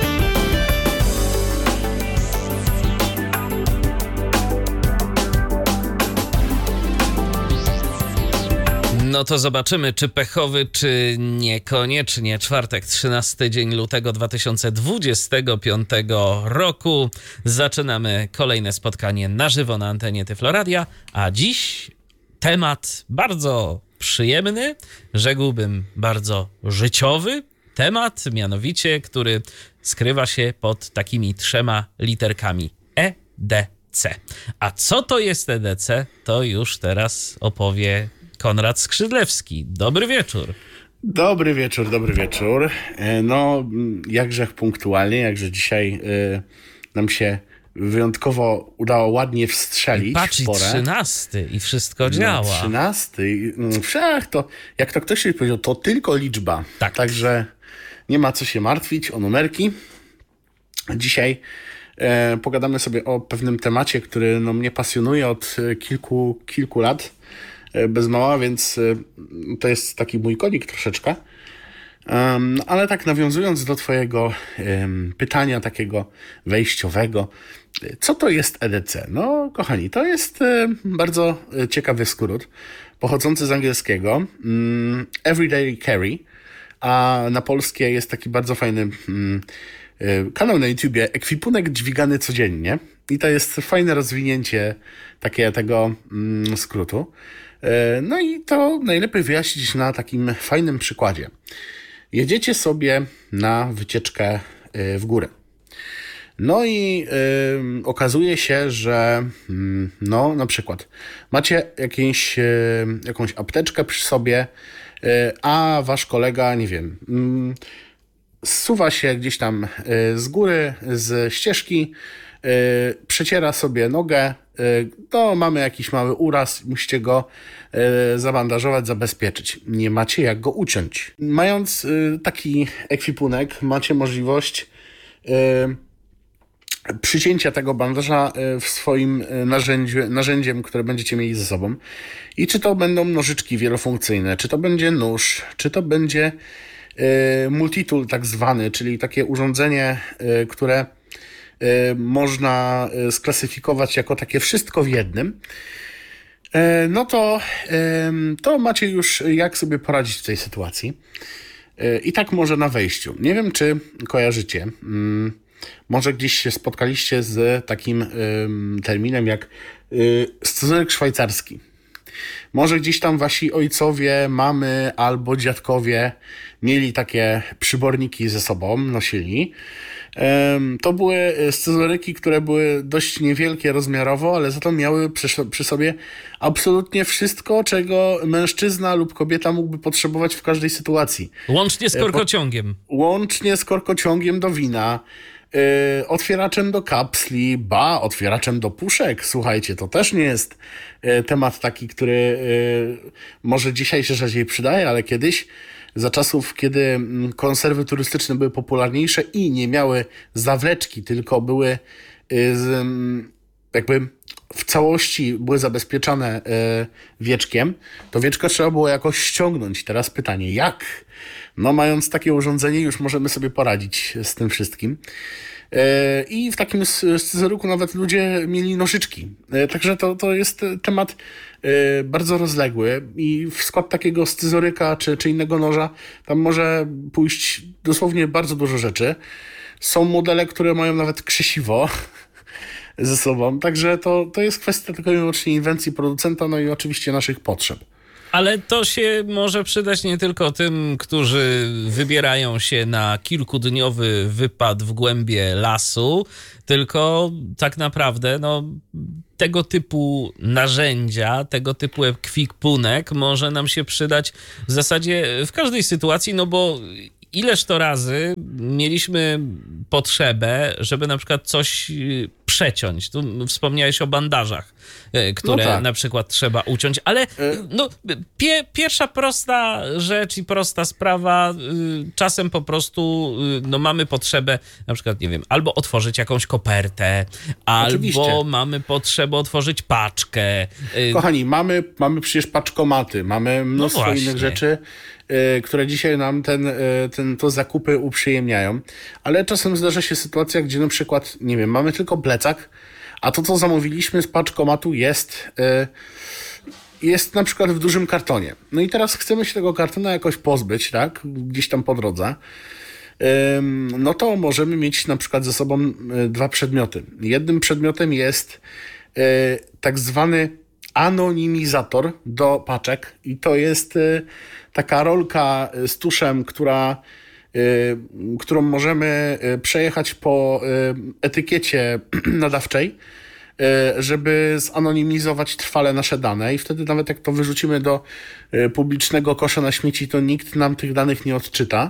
No to zobaczymy, czy pechowy, czy niekoniecznie. Czwartek, trzynasty dzień lutego dwa tysiące dwudziestego piątego roku. Zaczynamy kolejne spotkanie na żywo na antenie Tyflo Radia, a dziś temat bardzo przyjemny, rzekłbym bardzo życiowy. Temat, mianowicie, który skrywa się pod takimi trzema literkami E D C. A co to jest E D C, to już teraz opowie Konrad Skrzydlewski. Dobry wieczór. Dobry wieczór, dobry wieczór. No, jakże punktualnie, jakże dzisiaj y, nam się wyjątkowo udało ładnie wstrzelić. Patrz, i trzynasty i wszystko działa. No, trzynasty. Wszak to, jak to ktoś powiedział, to tylko liczba. Tak. Także nie ma co się martwić o numerki. Dzisiaj e, pogadamy sobie o pewnym temacie, który no, mnie pasjonuje od kilku, kilku lat. Bez mała, więc to jest taki mój konik troszeczkę. Um, ale tak nawiązując do twojego um, pytania takiego wejściowego, co to jest E D C? No kochani, to jest um, bardzo ciekawy skrót, pochodzący z angielskiego um, Everyday Carry, a na polskie jest taki bardzo fajny um, kanał na YouTubie, Ekwipunek dźwigany codziennie, i to jest fajne rozwinięcie takie tego um, skrótu. No i to najlepiej wyjaśnić na takim fajnym przykładzie. Jedziecie sobie na wycieczkę w górę. No i y, okazuje się, że y, no na przykład macie jakieś, y, jakąś apteczkę przy sobie, y, a wasz kolega, nie wiem, y, zsuwa się gdzieś tam y, z góry, z ścieżki, y, przeciera sobie nogę, to mamy jakiś mały uraz, musicie go e, zabandażować, zabezpieczyć. Nie macie jak go uciąć. Mając e, taki ekwipunek, macie możliwość e, przycięcia tego bandaża e, w swoim narzędziu, narzędziem, które będziecie mieli ze sobą. I czy to będą nożyczki wielofunkcyjne, czy to będzie nóż, czy to będzie e, multitool tak zwany, czyli takie urządzenie, e, które można sklasyfikować jako takie wszystko w jednym, no to, to macie już jak sobie poradzić w tej sytuacji. I tak może na wejściu. Nie wiem, czy kojarzycie, może gdzieś się spotkaliście z takim terminem jak scyzoryk szwajcarski. Może gdzieś tam wasi ojcowie, mamy albo dziadkowie mieli takie przyborniki ze sobą, nosili. To były scyzoryki, które były dość niewielkie rozmiarowo, ale za to miały przy, przy sobie absolutnie wszystko, czego mężczyzna lub kobieta mógłby potrzebować w każdej sytuacji. Łącznie z korkociągiem. Po, łącznie z korkociągiem do wina, yy, otwieraczem do kapsli, ba, otwieraczem do puszek. Słuchajcie, to też nie jest yy, temat taki, który yy, może dzisiaj się rzadziej przydaje, ale kiedyś, za czasów, kiedy konserwy turystyczne były popularniejsze i nie miały zawleczki, tylko były z, jakby w całości były zabezpieczane wieczkiem, to wieczko trzeba było jakoś ściągnąć. Teraz pytanie, jak? No mając takie urządzenie już możemy sobie poradzić z tym wszystkim. I w takim scyzoryku nawet ludzie mieli nożyczki. Także to, to jest temat bardzo rozległy i w skład takiego scyzoryka czy, czy innego noża tam może pójść dosłownie bardzo dużo rzeczy. Są modele, które mają nawet krzesiwo ze sobą, także to, to jest kwestia tylko i wyłącznie inwencji producenta, no i oczywiście naszych potrzeb. Ale to się może przydać nie tylko tym, którzy wybierają się na kilkudniowy wypad w głębie lasu, tylko tak naprawdę no, tego typu narzędzia, tego typu ekwipunek może nam się przydać w zasadzie w każdej sytuacji, no bo ileż to razy mieliśmy potrzebę, żeby na przykład coś przeciąć. Tu wspomniałeś o bandażach, które no tak. na przykład trzeba uciąć, ale no, pie, pierwsza prosta rzecz i prosta sprawa, czasem po prostu no, mamy potrzebę na przykład, nie wiem, albo otworzyć jakąś kopertę, Oczywiście. albo mamy potrzebę otworzyć paczkę. Kochani, mamy, mamy przecież paczkomaty, mamy mnóstwo No innych rzeczy, y, które dzisiaj nam ten, y, ten, to zakupy uprzyjemniają, ale czasem zdarza się sytuacja, gdzie na przykład, nie wiem, mamy tylko plecak, a to, co zamówiliśmy z paczkomatu jest, y, jest na przykład w dużym kartonie. No i teraz chcemy się tego kartona jakoś pozbyć, tak, gdzieś tam po drodze. No to możemy mieć na przykład ze sobą dwa przedmioty. Jednym przedmiotem jest tak zwany anonimizator do paczek i to jest taka rolka z tuszem, która, którą możemy przejechać po etykiecie nadawczej, żeby zanonimizować trwale nasze dane i wtedy nawet jak to wyrzucimy do publicznego kosza na śmieci, to nikt nam tych danych nie odczyta.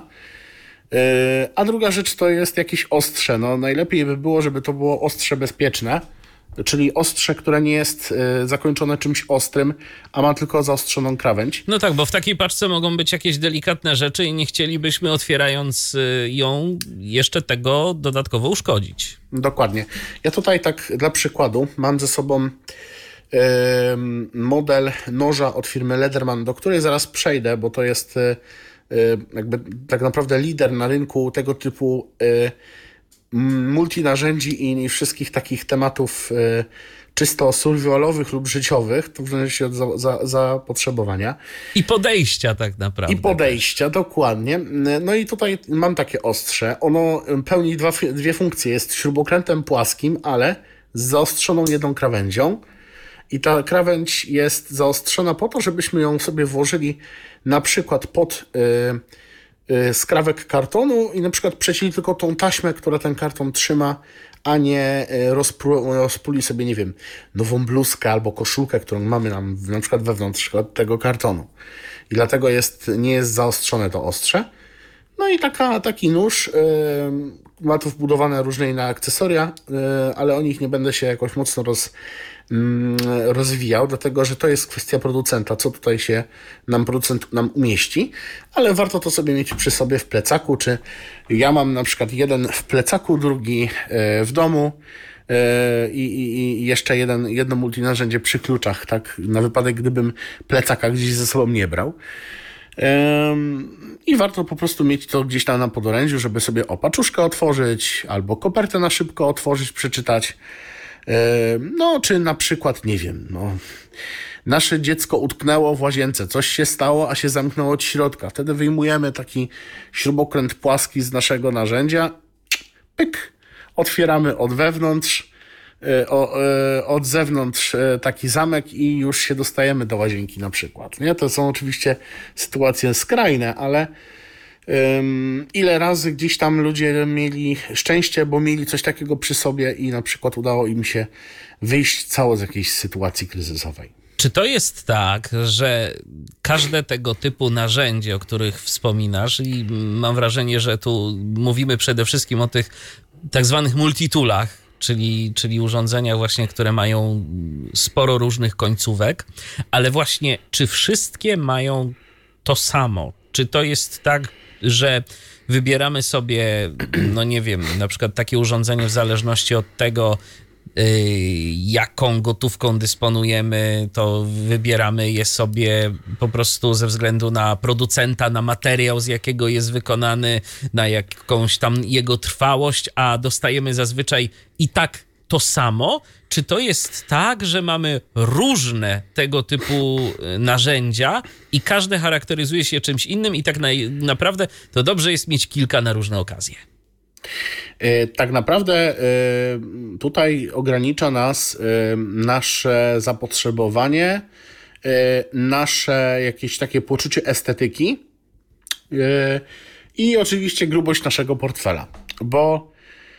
A druga rzecz to jest jakieś ostrze. No, najlepiej by było, żeby to było ostrze bezpieczne, czyli ostrze, które nie jest zakończone czymś ostrym, a ma tylko zaostrzoną krawędź. No tak, bo w takiej paczce mogą być jakieś delikatne rzeczy i nie chcielibyśmy, otwierając ją, jeszcze tego dodatkowo uszkodzić. Dokładnie. Ja tutaj tak dla przykładu mam ze sobą yy, model noża od firmy Lederman, do której zaraz przejdę, bo to jest yy, jakby tak naprawdę lider na rynku tego typu yy, multinarzędzi i wszystkich takich tematów y, czysto survivalowych lub życiowych, to w zależności od za, za, zapotrzebowania. I podejścia tak naprawdę. I podejścia, dokładnie. No i tutaj mam takie ostrze. Ono pełni dwa, dwie funkcje. Jest śrubokrętem płaskim, ale z zaostrzoną jedną krawędzią. I ta krawędź jest zaostrzona po to, żebyśmy ją sobie włożyli na przykład pod y, skrawek kartonu i na przykład przecięli tylko tą taśmę, która ten karton trzyma, a nie rozpru, rozpuli sobie, nie wiem, nową bluzkę albo koszulkę, którą mamy nam na przykład wewnątrz tego kartonu. I dlatego jest, nie jest zaostrzone to ostrze. No i taka, taki nóż, yy, ma tu wbudowane różne inne akcesoria, yy, ale o nich nie będę się jakoś mocno roz, yy, rozwijał, dlatego że to jest kwestia producenta, co tutaj się nam producent nam umieści, ale warto to sobie mieć przy sobie w plecaku, czy ja mam na przykład jeden w plecaku, drugi yy, w domu, I, i, i jeszcze jeden, jedno multinarzędzie przy kluczach, tak, na wypadek gdybym plecaka gdzieś ze sobą nie brał. I warto po prostu mieć to gdzieś tam na podorędziu, żeby sobie o paczuszkę otworzyć, albo kopertę na szybko otworzyć, przeczytać. No, czy na przykład, nie wiem, no, nasze dziecko utknęło w łazience, coś się stało, a się zamknęło od środka. Wtedy wyjmujemy taki śrubokręt płaski z naszego narzędzia, pyk, otwieramy od wewnątrz, od zewnątrz taki zamek i już się dostajemy do łazienki na przykład. Nie? To są oczywiście sytuacje skrajne, ale um, ile razy gdzieś tam ludzie mieli szczęście, bo mieli coś takiego przy sobie i na przykład udało im się wyjść cało z jakiejś sytuacji kryzysowej. Czy to jest tak, że każde tego typu narzędzie, o których wspominasz, i mam wrażenie, że tu mówimy przede wszystkim o tych tak zwanych multitoolach, czyli, czyli urządzeniach właśnie, które mają sporo różnych końcówek, ale właśnie czy wszystkie mają to samo? Czy to jest tak, że wybieramy sobie, no nie wiem, na przykład takie urządzenie w zależności od tego, jaką gotówką dysponujemy, to wybieramy je sobie po prostu ze względu na producenta, na materiał, z jakiego jest wykonany, na jakąś tam jego trwałość, a dostajemy zazwyczaj i tak to samo? Czy to jest tak, że mamy różne tego typu narzędzia i każde charakteryzuje się czymś innym i tak na, naprawdę to dobrze jest mieć kilka na różne okazje? Tak naprawdę tutaj ogranicza nas nasze zapotrzebowanie nasze jakieś takie poczucie estetyki i oczywiście grubość naszego portfela, bo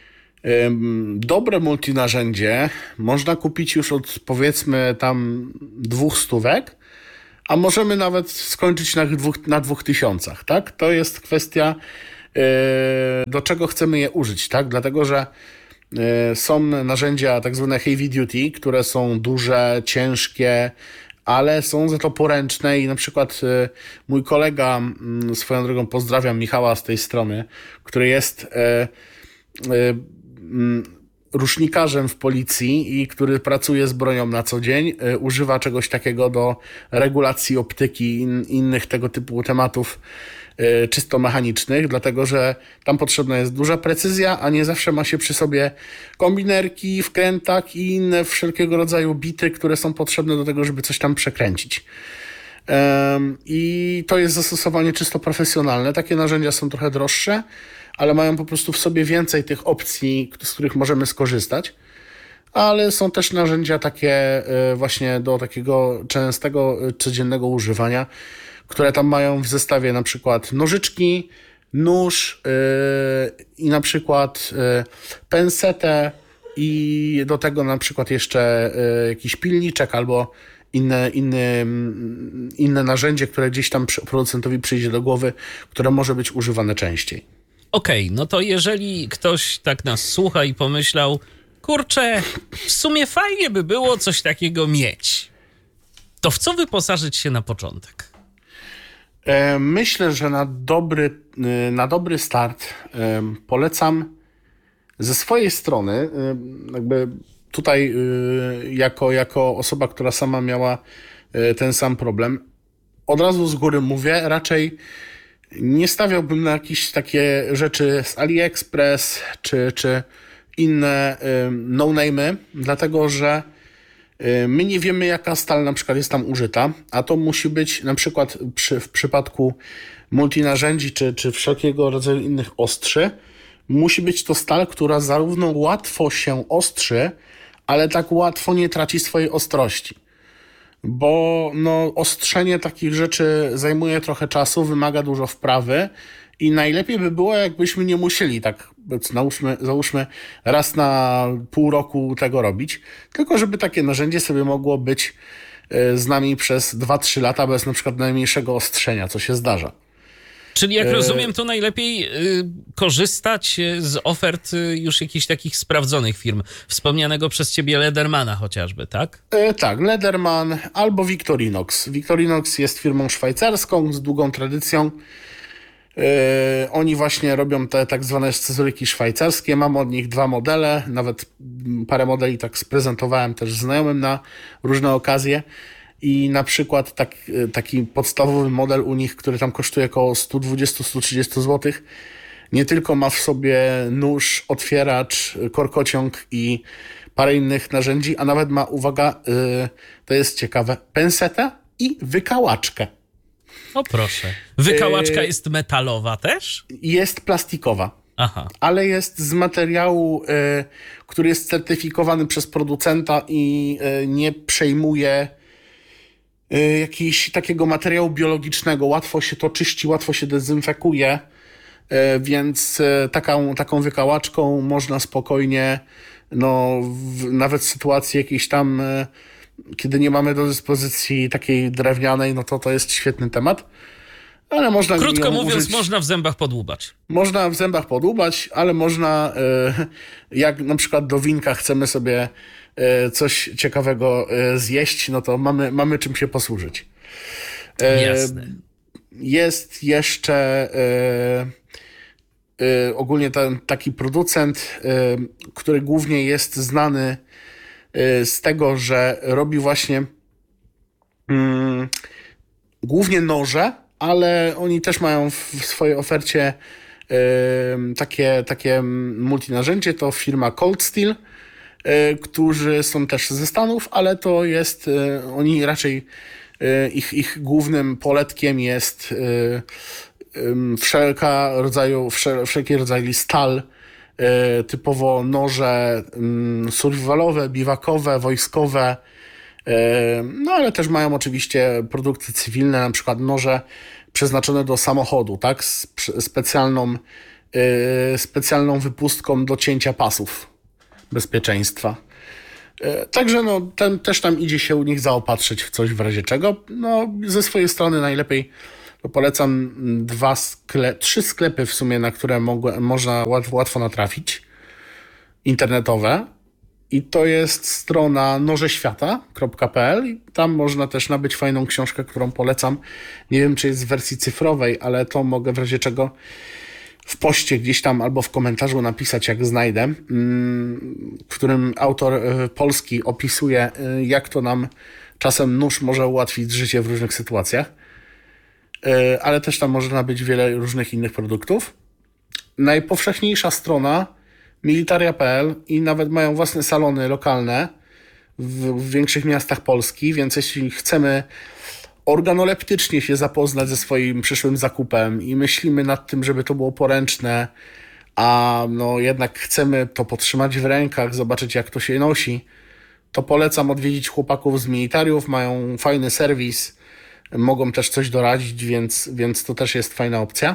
dobre multinarzędzie można kupić już od powiedzmy tam dwóch stówek, a możemy nawet skończyć na dwóch, na dwóch tysiącach, tak? To jest kwestia, do czego chcemy je użyć, tak? Dlatego, że są narzędzia tak zwane heavy duty, które są duże, ciężkie, ale są za to poręczne i na przykład mój kolega, swoją drogą pozdrawiam Michała z tej strony, który jest rusznikarzem w policji i który pracuje z bronią na co dzień, używa czegoś takiego do regulacji optyki i in, innych tego typu tematów czysto mechanicznych, dlatego że tam potrzebna jest duża precyzja, a nie zawsze ma się przy sobie kombinerki, wkrętak i inne wszelkiego rodzaju bity, które są potrzebne do tego, żeby coś tam przekręcić. I to jest zastosowanie czysto profesjonalne. Takie narzędzia są trochę droższe, ale mają po prostu w sobie więcej tych opcji, z których możemy skorzystać. Ale są też narzędzia takie właśnie do takiego częstego, codziennego używania, które tam mają w zestawie na przykład nożyczki, nóż yy, i na przykład yy, pensetę i do tego na przykład jeszcze yy, jakiś pilniczek albo inne, inne, inne narzędzie, które gdzieś tam producentowi przyjdzie do głowy, które może być używane częściej. Okej, okay, no to jeżeli ktoś tak nas słucha i pomyślał, kurczę, w sumie fajnie by było coś takiego mieć, to w co wyposażyć się na początek? Myślę, że na dobry, na dobry start polecam ze swojej strony, jakby tutaj jako, jako osoba, która sama miała ten sam problem, od razu z góry mówię, raczej nie stawiałbym na jakieś takie rzeczy z AliExpress czy, czy inne no-name'y, dlatego że my nie wiemy, jaka stal na przykład jest tam użyta, a to musi być na przykład przy, w przypadku multinarzędzi czy, czy wszelkiego rodzaju innych ostrzy, musi być to stal, która zarówno łatwo się ostrzy, ale tak łatwo nie traci swojej ostrości. Bo no, ostrzenie takich rzeczy zajmuje trochę czasu, wymaga dużo wprawy i najlepiej by było, jakbyśmy nie musieli tak, załóżmy, załóżmy raz na pół roku tego robić, tylko żeby takie narzędzie sobie mogło być z nami przez dwa trzy lata bez na przykład najmniejszego ostrzenia, co się zdarza. Czyli jak rozumiem, to najlepiej y, korzystać z ofert y, już jakichś takich sprawdzonych firm. Wspomnianego przez ciebie Ledermana chociażby, tak? E, tak, Lederman albo Victorinox. Victorinox jest firmą szwajcarską z długą tradycją. E, oni właśnie robią te tak zwane scyzoryki szwajcarskie. Mam od nich dwa modele, nawet parę modeli tak sprezentowałem też znajomym na różne okazje. I na przykład tak, taki podstawowy model u nich, który tam kosztuje około sto dwadzieścia do stu trzydziestu złotych, nie tylko ma w sobie nóż, otwieracz, korkociąg i parę innych narzędzi, a nawet ma, uwaga, yy, to jest ciekawe, pensetę i wykałaczkę. O proszę. Wykałaczka yy, jest metalowa też? Jest plastikowa. Aha. Ale jest z materiału, yy, który jest certyfikowany przez producenta i yy, nie przejmuje jakiś takiego materiału biologicznego, łatwo się to czyści, łatwo się dezynfekuje, więc taką, taką wykałaczką można spokojnie, no w, nawet w sytuacji jakiejś tam, kiedy nie mamy do dyspozycji takiej drewnianej, no to to jest świetny temat. Ale można Krótko mówiąc, użyć, można w zębach podłubać. Można w zębach podłubać, ale można, jak na przykład do winka chcemy sobie coś ciekawego zjeść, no to mamy, mamy czym się posłużyć. Jasne. Jest jeszcze ogólnie ten taki producent, który głównie jest znany z tego, że robi właśnie mm, głównie noże, ale oni też mają w swojej ofercie takie, takie multinarzędzie, to firma Cold Steel, którzy są też ze Stanów, ale to jest, oni raczej, ich, ich głównym poletkiem jest wszelka rodzaju, wszelkie rodzaje stal, typowo noże survivalowe, biwakowe, wojskowe, No ale też mają oczywiście produkty cywilne, na przykład noże przeznaczone do samochodu, tak? Z specjalną, specjalną wypustką do cięcia pasów bezpieczeństwa. Także no, ten, też tam idzie się u nich zaopatrzyć w coś w razie czego. No, ze swojej strony najlepiej to polecam dwa skle- trzy sklepy w sumie, na które mogę, można łatwo, łatwo natrafić, internetowe. I to jest strona noże świata kropka p l. Tam można też nabyć fajną książkę, którą polecam. Nie wiem, czy jest w wersji cyfrowej, ale to mogę w razie czego w poście gdzieś tam albo w komentarzu napisać, jak znajdę, w którym autor polski opisuje, jak to nam czasem nóż może ułatwić życie w różnych sytuacjach. Ale też tam można nabyć wiele różnych innych produktów. Najpowszechniejsza strona militaria kropka p l i nawet mają własne salony lokalne w, w większych miastach Polski, więc jeśli chcemy organoleptycznie się zapoznać ze swoim przyszłym zakupem i myślimy nad tym, żeby to było poręczne, a no jednak chcemy to potrzymać w rękach, zobaczyć jak to się nosi, to polecam odwiedzić chłopaków z militariów, mają fajny serwis, mogą też coś doradzić, więc, więc to też jest fajna opcja.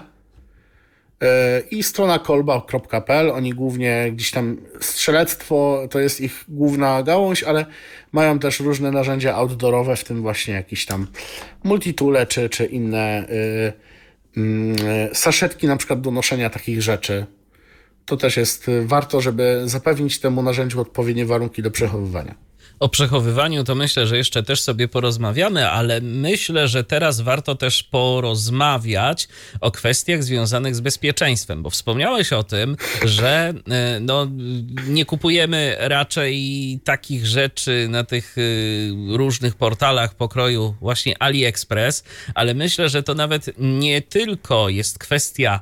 I strona kolba kropka p l, oni głównie gdzieś tam strzelectwo to jest ich główna gałąź, ale mają też różne narzędzia outdoorowe, w tym właśnie jakieś tam multitoole czy, czy inne y, y, saszetki na przykład do noszenia takich rzeczy. To też jest warto, żeby zapewnić temu narzędziu odpowiednie warunki do przechowywania. O przechowywaniu to myślę, że jeszcze też sobie porozmawiamy, ale myślę, że teraz warto też porozmawiać o kwestiach związanych z bezpieczeństwem, bo wspomniałeś o tym, że no, nie kupujemy raczej takich rzeczy na tych różnych portalach pokroju właśnie AliExpress, ale myślę, że to nawet nie tylko jest kwestia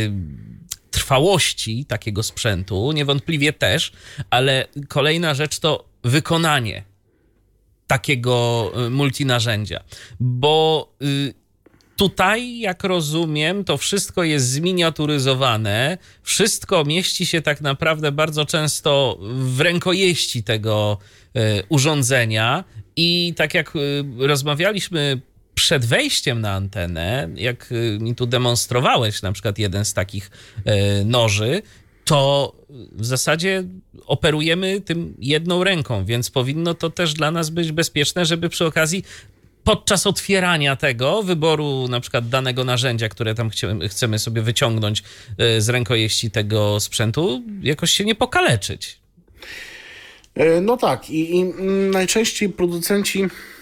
trwałości takiego sprzętu, niewątpliwie też, ale kolejna rzecz to wykonanie takiego multinarzędzia, bo tutaj, jak rozumiem, to wszystko jest zminiaturyzowane, wszystko mieści się tak naprawdę bardzo często w rękojeści tego urządzenia i tak jak rozmawialiśmy przed wejściem na antenę, jak mi tu demonstrowałeś na przykład jeden z takich noży, to w zasadzie operujemy tym jedną ręką, więc powinno to też dla nas być bezpieczne, żeby przy okazji podczas otwierania tego, wyboru na przykład danego narzędzia, które tam chcemy sobie wyciągnąć z rękojeści tego sprzętu, jakoś się nie pokaleczyć. No tak i, i najczęściej producenci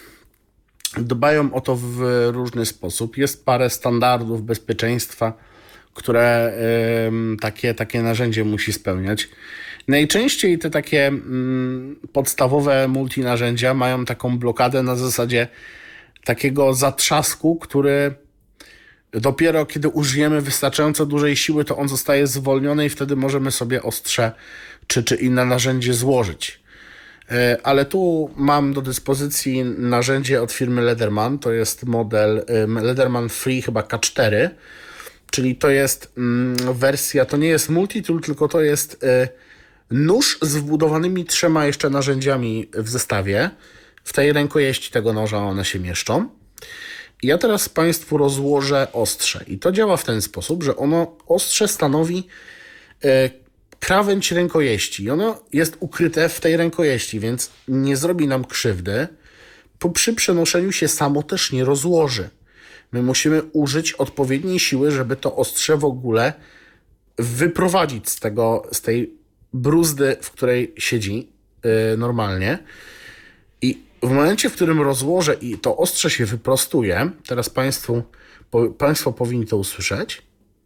dbają o to w różny sposób. Jest parę standardów bezpieczeństwa, które y, takie, takie narzędzie musi spełniać. Najczęściej te takie y, podstawowe multinarzędzia mają taką blokadę na zasadzie takiego zatrzasku, który dopiero kiedy użyjemy wystarczająco dużej siły, to on zostaje zwolniony i wtedy możemy sobie ostrze czy, czy inne narzędzie złożyć. Y, ale tu mam do dyspozycji narzędzie od firmy Leatherman, to jest model y, Leatherman Free chyba K cztery, czyli to jest mm, wersja, to nie jest multitool, tylko to jest y, nóż z wbudowanymi trzema jeszcze narzędziami w zestawie. W tej rękojeści tego noża one się mieszczą. I ja teraz Państwu rozłożę ostrze. I to działa w ten sposób, że ono, ostrze stanowi y, krawędź rękojeści. I ono jest ukryte w tej rękojeści, więc nie zrobi nam krzywdy. Po, przy przenoszeniu się samo też nie rozłoży. My musimy użyć odpowiedniej siły, żeby to ostrze w ogóle wyprowadzić z tego, z tej bruzdy, w której siedzi yy, normalnie. I w momencie, w którym rozłożę i to ostrze się wyprostuje, teraz Państwu, po, Państwo powinni to usłyszeć.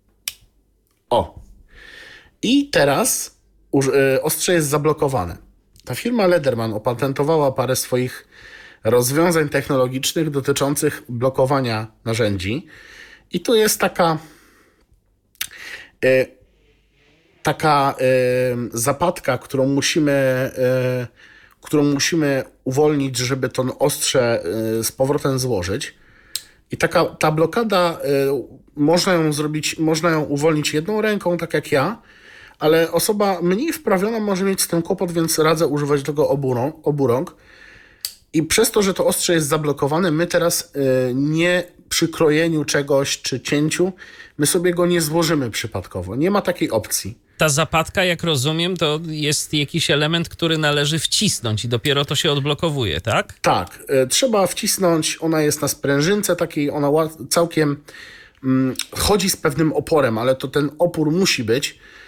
O! I teraz yy, ostrze jest zablokowane. Ta firma Leatherman opatentowała parę swoich rozwiązań technologicznych dotyczących blokowania narzędzi. I tu jest taka y, taka y, zapadka, którą musimy, y, którą musimy uwolnić, żeby to ostrze y, z powrotem złożyć. I taka ta blokada, y, można ją zrobić, można ją uwolnić jedną ręką, tak jak ja, ale osoba mniej wprawiona może mieć z tym kłopot, więc radzę używać tego obu rąk. Obu rąk. I przez to, że to ostrze jest zablokowane, my teraz y, nie przy krojeniu czegoś czy cięciu, my sobie go nie złożymy przypadkowo. Nie ma takiej opcji. Ta zapadka, jak rozumiem, to jest jakiś element, który należy wcisnąć i dopiero to się odblokowuje, tak? Tak, y, trzeba wcisnąć, ona jest na sprężynce takiej, ona ła- całkiem mm, chodzi z pewnym oporem, ale to ten opór musi być,